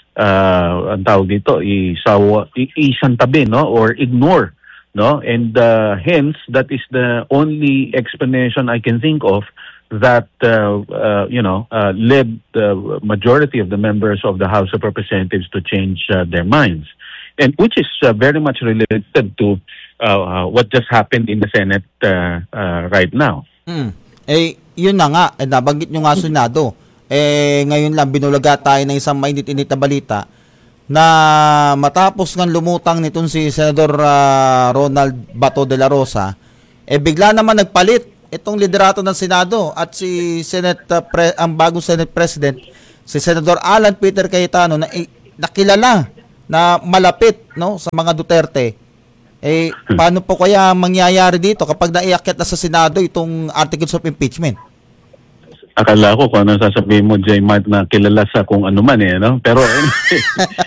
uh, ang tawag dito isawa isantabi, no, or ignore, no, and uh, hence that is the only explanation I can think of that uh, uh, you know uh, led the majority of the members of the House of Representatives to change uh, their minds. and which is uh, very much related to uh, uh, what just happened in the Senate uh, uh, right now. Mm. Eh, yun na nga, eh, nabanggit nyo nga Senado. Eh, ngayon lang binulaga tayo ng isang mainit-init na balita na matapos ng lumutang nitong si Senador uh, Ronald Bato de la Rosa, eh bigla naman nagpalit itong liderato ng Senado at si Senate uh, pre, ang bagong Senate President, si Senador Alan Peter Cayetano na eh, nakilala na malapit no sa mga Duterte. Eh paano po kaya mangyayari dito kapag naiakyat na sa Senado itong articles of impeachment? Akala ko kung ano sasabihin mo, J. Mart, na kilala sa kung ano man eh, no? Pero anyway,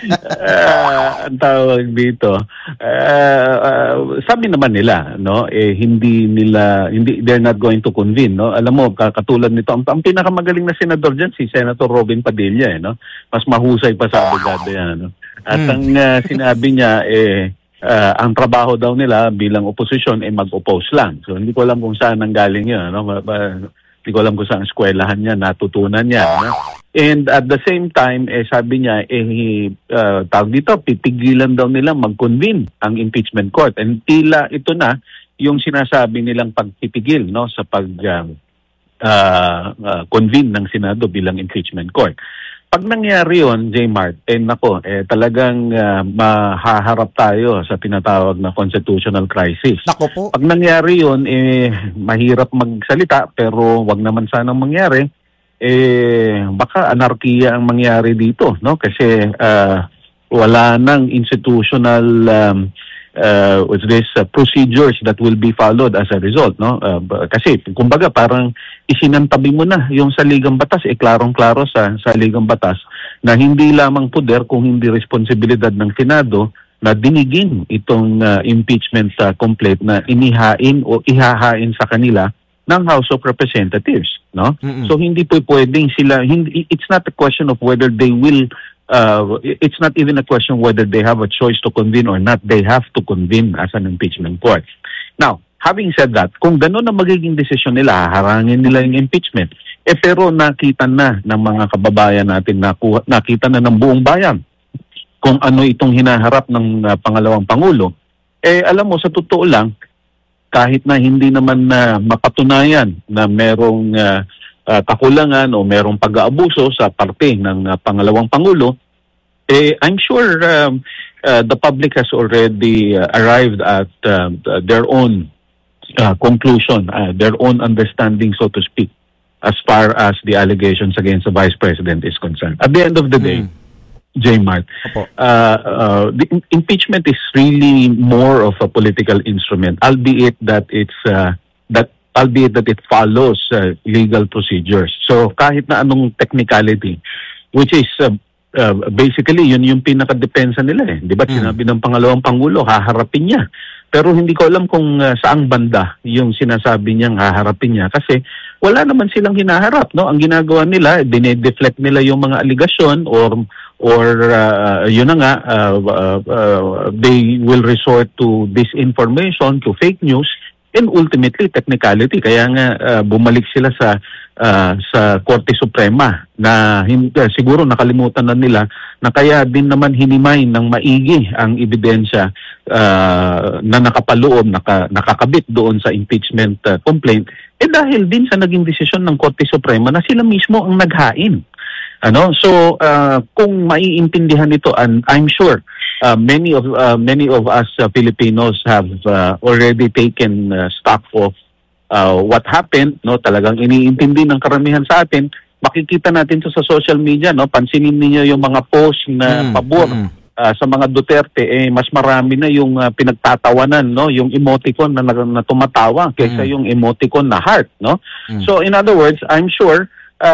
uh, ang tawag dito, uh, uh, sabi naman nila, no, eh, hindi nila, hindi, they're not going to convene, no? Alam mo, katulad nito, ang, ang pinakamagaling na senador dyan, si Senator Robin Padilla, eh, no? Mas mahusay pa sa abogado yan, no? At hmm. ang uh, sinabi niya, eh, uh, ang trabaho daw nila bilang oposisyon, eh, mag-oppose lang. So, hindi ko alam kung saan nanggaling yun, no? Hindi ko alam kung saan eskwelahan niya, natutunan niya. No? And at the same time, eh, sabi niya, eh, uh, tawag dito, pipigilan daw nila mag-convene ang impeachment court. And tila ito na yung sinasabi nilang pagpipigil no, sa pag-convene uh, uh, uh, ng Senado bilang impeachment court. Pag nangyari yun, J. Mart, eh nako, eh, talagang uh, mahaharap tayo sa tinatawag na constitutional crisis. Nako po. Pag nangyari yun, eh, mahirap magsalita pero wag naman sanang mangyari. Eh, baka anarkiya ang mangyari dito, no? Kasi uh, wala nang institutional um, uh, what's this, uh, procedures that will be followed as a result, no? Uh, kasi, kumbaga, parang isinantabi mo na yung saligang batas, eh klarong-klaro sa saligang batas na hindi lamang poder kung hindi responsibilidad ng Senado na dinigin itong uh, impeachment uh, complaint na inihain o ihahain sa kanila ng House of Representatives, no? Mm-hmm. So hindi po pwedeng sila, hindi, it's not a question of whether they will uh, it's not even a question whether they have a choice to convene or not. They have to convene as an impeachment court. Now, having said that, kung gano'n na magiging desisyon nila, harangin nila yung impeachment, eh pero nakita na ng mga kababayan natin, nakuha, nakita na ng buong bayan kung ano itong hinaharap ng uh, pangalawang Pangulo, eh alam mo, sa totoo lang, kahit na hindi naman na uh, mapatunayan na merong uh, uh, kakulangan o merong pag-aabuso sa parte ng uh, pangalawang Pangulo, eh I'm sure um, uh, the public has already uh, arrived at uh, their own Uh, conclusion, uh, their own understanding, so to speak, as far as the allegations against the Vice President is concerned. At the end of the day, mm. J. Mart, uh, uh, the im- impeachment is really more of a political instrument, albeit that it's uh, that albeit that it follows uh, legal procedures. So kahit na anong technicality, which is uh, uh, basically yun yung pinaka-depensa nila eh. Di ba? Mm. Sinabi ng pangalawang Pangulo, haharapin niya. Pero hindi ko alam kung uh, saang banda yung sinasabi niyang haharapin niya kasi wala naman silang hinaharap, no? Ang ginagawa nila, dinedeflect nila yung mga aligasyon or or uh, yun na nga, uh, uh, uh, they will resort to disinformation, to fake news, and ultimately technicality. Kaya nga uh, bumalik sila sa uh, sa Korte Suprema na hindi, uh, siguro nakalimutan na nila na kaya din naman hinimay ng maigi ang ebidensya uh, na nakapaloob, naka, nakakabit doon sa impeachment uh, complaint, eh dahil din sa naging desisyon ng Korte Suprema na sila mismo ang naghain. Ano? So uh, kung maiintindihan ito, and I'm sure uh, many of uh, many of us uh, Filipinos have uh, already taken uh, stock of uh, what happened, no? Talagang iniintindi ng karamihan sa atin. Makikita natin to sa social media, no? Pansinin niyo yung mga post na mm, pabor mm. uh, sa mga Duterte, eh mas marami na yung uh, pinagtatawanan, no? Yung emoticon na, na tumatawa kaysa mm. yung emoticon na heart, no? Mm. So in other words, I'm sure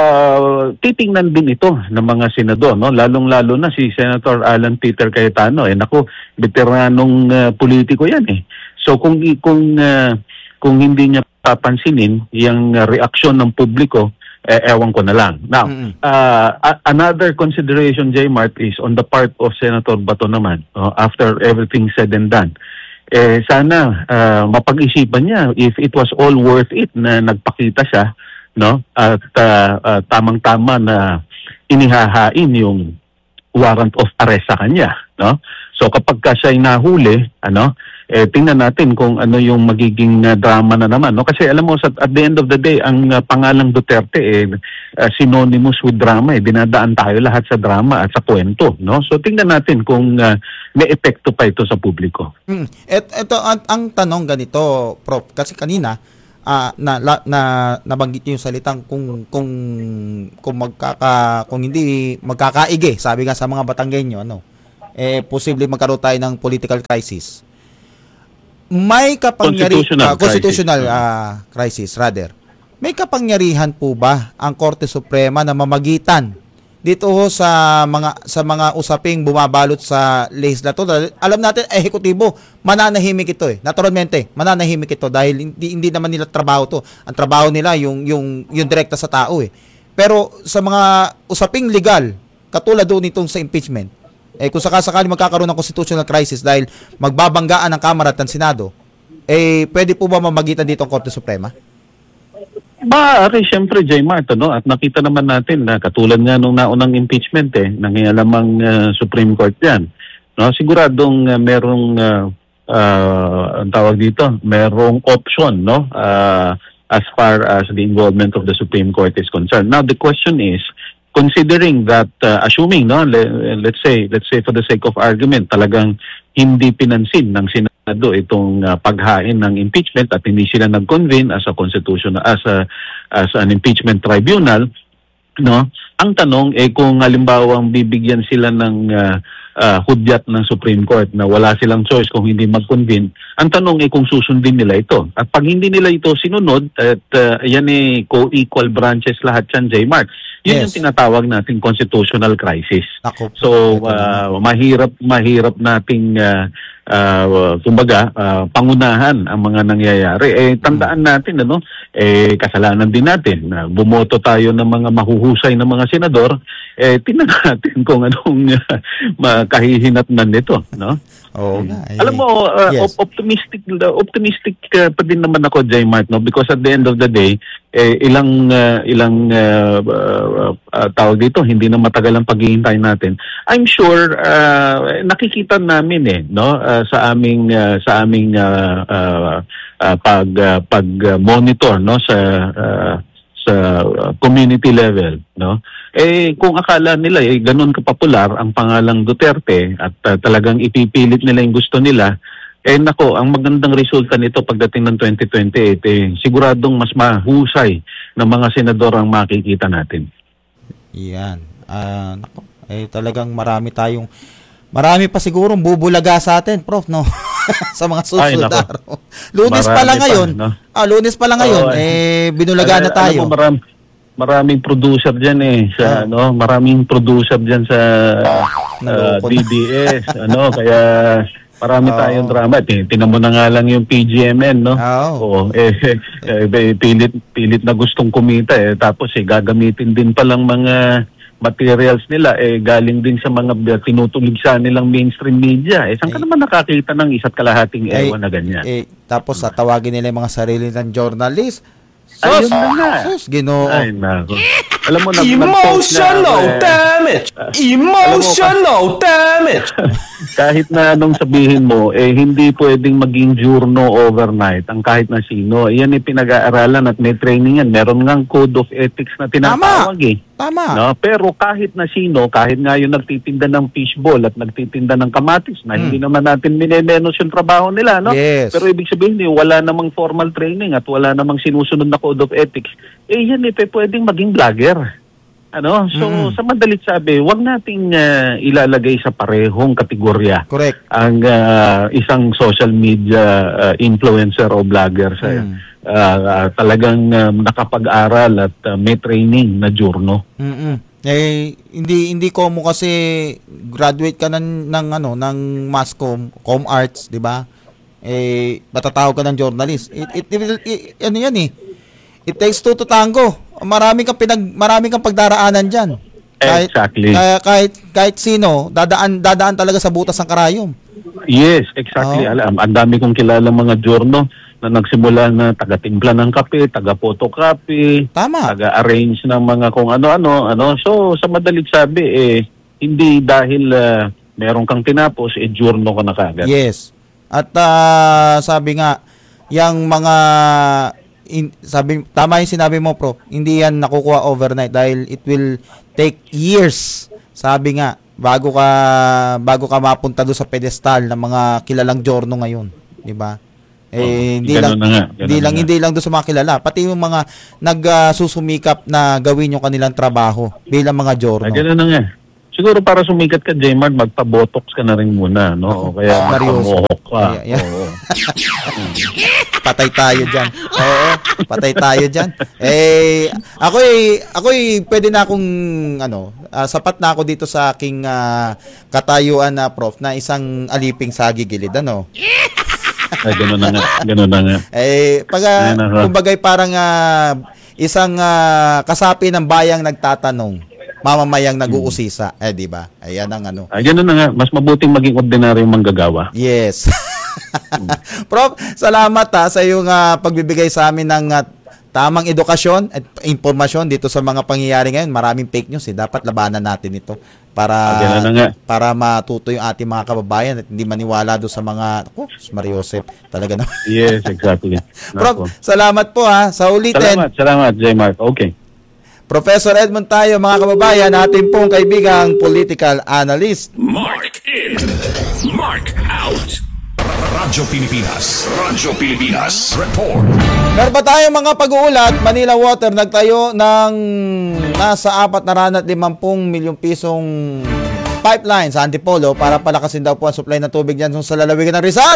Uh, titingnan din ito ng mga senador, no? Lalong-lalo na si Senator Alan Peter Cayetano. Eh naku, veteranong uh, politiko 'yan eh. So kung kung uh, kung hindi niya papansinin yung uh, reaksyon ng publiko, eh, ewan ko na lang. Now, mm-hmm. uh, a- another consideration, J. Mart, is on the part of Senator Bato naman, uh, after everything said and done. Eh sana uh, mapag-isipan niya if it was all worth it na nagpakita siya, no, at uh, uh, tamang-tama na inihahain yung warrant of arrest sa kanya, no? So kapag ka siya'y nahuli, ano, eh tingnan natin kung ano yung magiging uh, drama na naman, no? Kasi alam mo, sa, at the end of the day, ang uh, pangalang Duterte eh uh, synonymous with drama, eh dinadaan tayo lahat sa drama at sa kwento, no? So tingnan natin kung uh, may epekto pa ito sa publiko. Hmm. Et ito ang, ang tanong ganito, Prof, kasi kanina uh, na, na na nabanggit niyo yung salitang kung kung kung magkaka kung hindi magkakaige, sabi nga sa mga Batanggenyo, ano, eh posible magkaroon tayo ng political crisis. May kapangyarihan constitutional, uh, constitutional crisis. Uh, crisis rather. May kapangyarihan po ba ang Korte Suprema na mamagitan dito ho sa mga sa mga usaping bumabalot sa legislatura? Alam natin, ehekutibo, mananahimik ito eh. Naturalmente, mananahimik ito dahil hindi, hindi naman nila trabaho to. Ang trabaho nila yung yung yung direkta sa tao eh. Pero sa mga usaping legal, katulad doon itong sa impeachment, eh kung sakasakali magkakaroon ng constitutional crisis dahil magbabanggaan ng Kamara at ng Senado, eh pwede po ba mamagitan dito ang Korte Suprema? Maaari, siyempre, J. Mart, ano? At nakita naman natin na katulad nga nung naunang impeachment, eh, nangyayamang uh, Supreme Court yan. No? Siguradong uh, merong, uh, uh, ang tawag dito, merong option, no? Uh, as far as the involvement of the Supreme Court is concerned. Now, the question is, considering that, uh, assuming, no, le- let's say, let's say for the sake of argument, talagang hindi pinansin ng Senado itong uh, paghain ng impeachment at hindi sila nag-convene as a constitutional, as a as an impeachment tribunal, no? Ang tanong eh kung halimbawa bibigyan sila ng uh, uh, hudyat ng Supreme Court na wala silang choice kung hindi mag-convene, ang tanong eh kung susundin nila ito. At pag hindi nila ito sinunod, at uh, yan eh co-equal branches lahat yan, J. Mark. Yun yes. Yung tinatawag nating constitutional crisis. Ako, so, uh, mahirap, mahirap nating, uh, uh, kumbaga, uh, pangunahan ang mga nangyayari. Eh, tandaan natin, ano, eh, kasalanan din natin. Uh, bumoto tayo ng mga mahuhusay ng mga senador, eh, tingnan natin kung anong uh, kahihinatnan nito, no? Oh, mm. Alam mo, uh, yes. optimistic optimistic uh, pa din naman ako, J. Mart, no? Because at the end of the day, eh, ilang uh, ilang uh, uh, uh, tawag dito, hindi na matagal ang paghihintay natin. I'm sure uh, nakikita namin eh, no, uh, sa aming uh, sa aming uh, uh, uh, pag uh, pag uh, monitor, no, sa uh, sa uh, community level, no. Eh kung akala nila eh ganun kapopular ang pangalang Duterte at uh, talagang ipipilit nila yung gusto nila, eh nako, ang magandang resulta nito pagdating ng twenty twenty-eight, eh siguradong mas mahusay ng mga senador ang makikita natin. Yan. Uh, nako, eh talagang marami tayong marami pa sigurong bubulaga sa atin, Prof, no? Sa mga susunod araw. Lunes pa lang ngayon. Pa, no? Ah, Lunes pa lang ngayon, oh, eh binulaga ay, na tayo. Alam mo, marami, maraming producer diyan eh sa ah. ano, maraming producer diyan sa uh, D D S, ano, kaya marami oh. tayong drama. Tingnan mo na nga lang yung P G M N, no? Oh. Oh, eh, eh, pilit pilit na gustong kumita eh, tapos eh gagamitin din pa lang mga materials nila eh galing din sa mga tinutuligsa nilang mainstream media. Eh saan ka eh, naman nakakita ng isa't kalahating eh, ewan na ganyan? Eh, tapos sa tawagin nila yung mga sarili ng journalist. Sus, ayun na nga. Sus, Ginoo. Ay, nako. Alam mo, emotional na, damage! Uh, emotional mo, damage! Kahit na anong sabihin mo, eh hindi pwedeng maging journo overnight ang kahit na sino. Yan ay pinag-aaralan at may training yan. Meron ngang code of ethics na tinatawag eh. Tama. No? Pero kahit na sino, kahit nga yung nagtitinda ng fishball at nagtitinda ng kamatis na hmm. hindi naman natin minemenos yung trabaho nila, no? Yes. Pero ibig sabihin, eh, wala namang formal training at wala namang sinusunod na code of ethics. Eh yan eh, pwedeng maging vlogger. Ano? So, mm. sa madalit sabi, wag nating uh, ilalagay sa parehong kategorya. Correct. Ang uh, isang social media uh, influencer o vlogger sa mm. uh, uh, talagang uh, nakapag-aral at uh, may training na journo. Mm-mm. Eh hindi hindi ko mo kasi graduate ka ng, ng ano ng mass com, com arts, 'di ba? Eh matatawag ka ng journalist. It, it, it, it, it ano 'yan eh. It takes two to tango. Marami kang pinag marami kang pagdaraanan diyan. Kahit, exactly. Kaya kahit kahit sino dadaan dadaan talaga sa butas ng karayom. Yes, exactly. Oh. Alam, ang dami kong kilala mga journo na nagsimula na taga-timpla ng kape, taga-photocopy, tama, taga-arrange ng mga kung ano-ano, ano. So sa madalit sabi eh hindi dahil uh, meron kang tinapos, eh, diurno ka na kagad. Yes. At uh, sabi nga, yung mga, in, sabi, tama yung sinabi mo, Pro, hindi yan nakukuha overnight dahil it will take years. Sabi nga, bago ka bago ka mapunta doon sa pedestal ng mga kilalang giorno ngayon, di ba? Eh oh, hindi lang nga, hindi lang nga. hindi lang doon sa mga kilala, pati yung mga nagsusumikap uh, na gawin yung kanilang trabaho bilang mga giorno. Ah, ganoon na nga. Siguro para sumikat ka, J-Mart, magpa-botox ka na rin muna, no? O kaya magpa-mohawk ka. Yeah, yeah. Oo. Patay tayo dyan. Oo, patay tayo dyan. Eh, ako'y, ako'y pwede na akong, ano, uh, sapat na ako dito sa aking uh, katayuan na, Prof, na isang aliping sa gigilid, ano? Ay, gano'n na nga. Gano'n na nga. Eh, pag, uh, kumbagay parang uh, isang uh, kasapi ng bayang nagtatanong, mamamayang nag-uusisa, eh, di ba? Ayan ang ano. Ay, gano'n na nga. Mas mabuting maging ordinaryo manggagawa. Yes. Prof, salamat ha, sa iyong uh, pagbibigay sa amin ng uh, tamang edukasyon at impormasyon dito sa mga pangyayari ngayon. Maraming fake news eh. Dapat labanan natin ito para para matuto yung ating mga kababayan at hindi maniwala doon sa mga oh, Mario Joseph talaga na. Yes, exactly. Prof, salamat po ha. Sa ulitin. Salamat, salamat, J-Mark. Okay. Professor Edmond tayo, mga kababayan, ating pong kaibigang political analyst. Mark in, Mark out. Radyo Pilipinas, Radyo Pilipinas, report. Meron pa tayong mga pag-uulat. Manila Water nagtayo ng nasa apat na ranat limampung milyong pisong pipeline sa Antipolo para palakasin daw po ang supply ng tubig dyan sa lalawigan ng Rizal.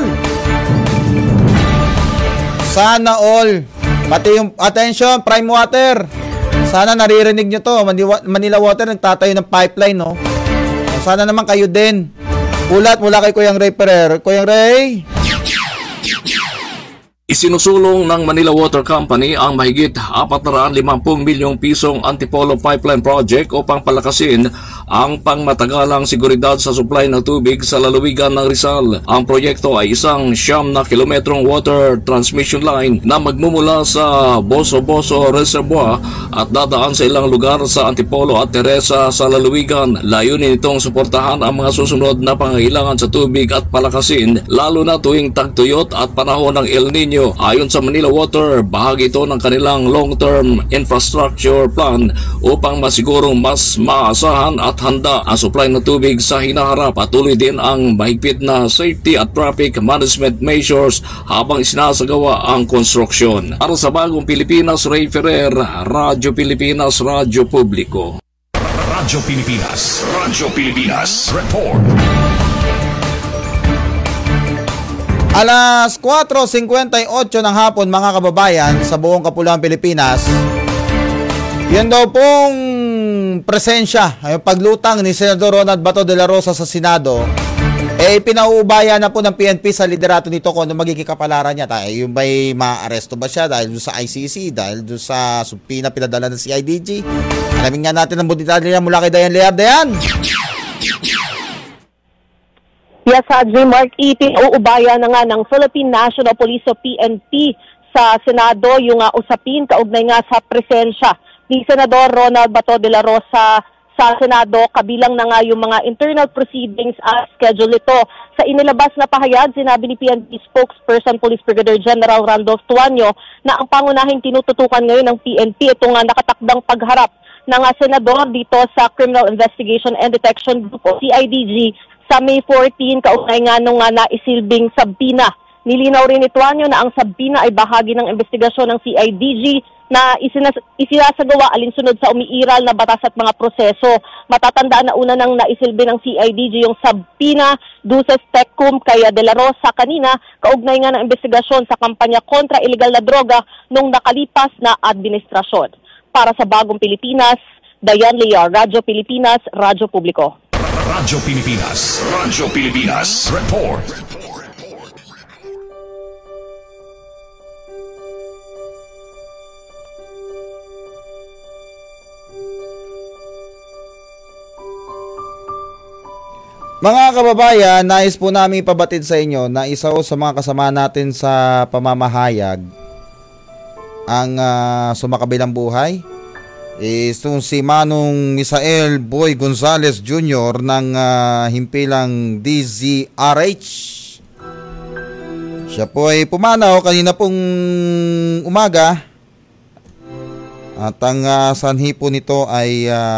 Sana all, pati yung, attention, Prime Water, sana naririnig nyo to. Manila Water nagtatayo ng pipeline, no? Sana naman kayo din. Ulat mula kay Kuyang Ray Ferrer. Kuyang Ray? Isinusulong ng Manila Water Company ang mahigit apat na limampung milyong pisong Antipolo Pipeline Project upang palakasin ang pangmatagalang seguridad sa supply ng tubig sa lalawigan ng Rizal. Ang proyekto ay isang siyam na kilometrong water transmission line na magmumula sa Boso-Boso Reservoir at dadaan sa ilang lugar sa Antipolo at Teresa sa lalawigan. Layunin itong suportahan ang mga susunod na pangangailangan sa tubig at palakasin lalo na tuwing tagtuyot at panahon ng El Nino. Ayon sa Manila Water, bahagi ito ng kanilang long-term infrastructure plan upang masigurong mas maasahan at handa ang supply ng tubig sa hinaharap. Patuloy din ang mahigpit na safety at traffic management measures habang isinasagawa ang konstruksyon. Para sa Bagong Pilipinas, Ray Ferrer, Radyo Pilipinas, Radyo Publiko. Radyo Pilipinas, Radyo Pilipinas, report. Alas kwatro singkwenta y otso ng hapon, mga kababayan, sa buong Kapuluan Pilipinas. Yan daw pong presensya, yung paglutang ni Senador Ronald Bato de la Rosa sa Senado, eh pinauubaya na po ng P N P sa liderato nito kung ano magiging kapalaran niya. Tayo, yung ba'y ma-aresto ba siya dahil doon sa I C C, dahil doon sa subpoena pinadala ng C I D G. Alamin nga natin ang detalye mula kay Dayan Lear. Dayan! Yes, uh, J-Mark, ipinauubaya na nga ng Philippine National Police o P N P sa Senado yung uh, usapin kaugnay nga sa presensya ni Senador Ronald Bato de la Rosa sa Senado, kabilang na nga yung mga internal proceedings as schedule ito. Sa inilabas na pahayag, sinabi ni P N P spokesperson Police Brigadier General Randolph Tuanyo na ang pangunahing tinututukan ngayon ng P N P itong uh, nakatakdang pagharap ng uh, Senador dito sa Criminal Investigation and Detection Group o C I D G sa May fourteen, kaugnay nga nung uh, naisilbing sabina. Nilinaw rin ni Tuanyo na ang sabina ay bahagi ng investigasyon ng C I D G na isinas- isinasagawa alinsunod sa umiiral na batas at mga proseso. Matatandaan na una nang naisilbi ng C I D G yung sabina duces tecum kay De La Rosa kanina, kaugnay nga ng investigasyon sa kampanya kontra illegal na droga nung nakalipas na administrasyon. Para sa Bagong Pilipinas, Dayan Lear, Radyo Pilipinas, Radyo Publiko. Radyo Pilipinas, Radyo Pilipinas, report. Mga kababayan, nais po namin ipabatid sa inyo na isa o sa mga kasama natin sa pamamahayag ang uh, sumakabilang buhay. Itong si Manong Misael Boy Gonzales Junior ng uh, himpilang D Z R H. Siya po ay pumanaw kanina pong umaga at ang uh, sanhi po nito ay uh,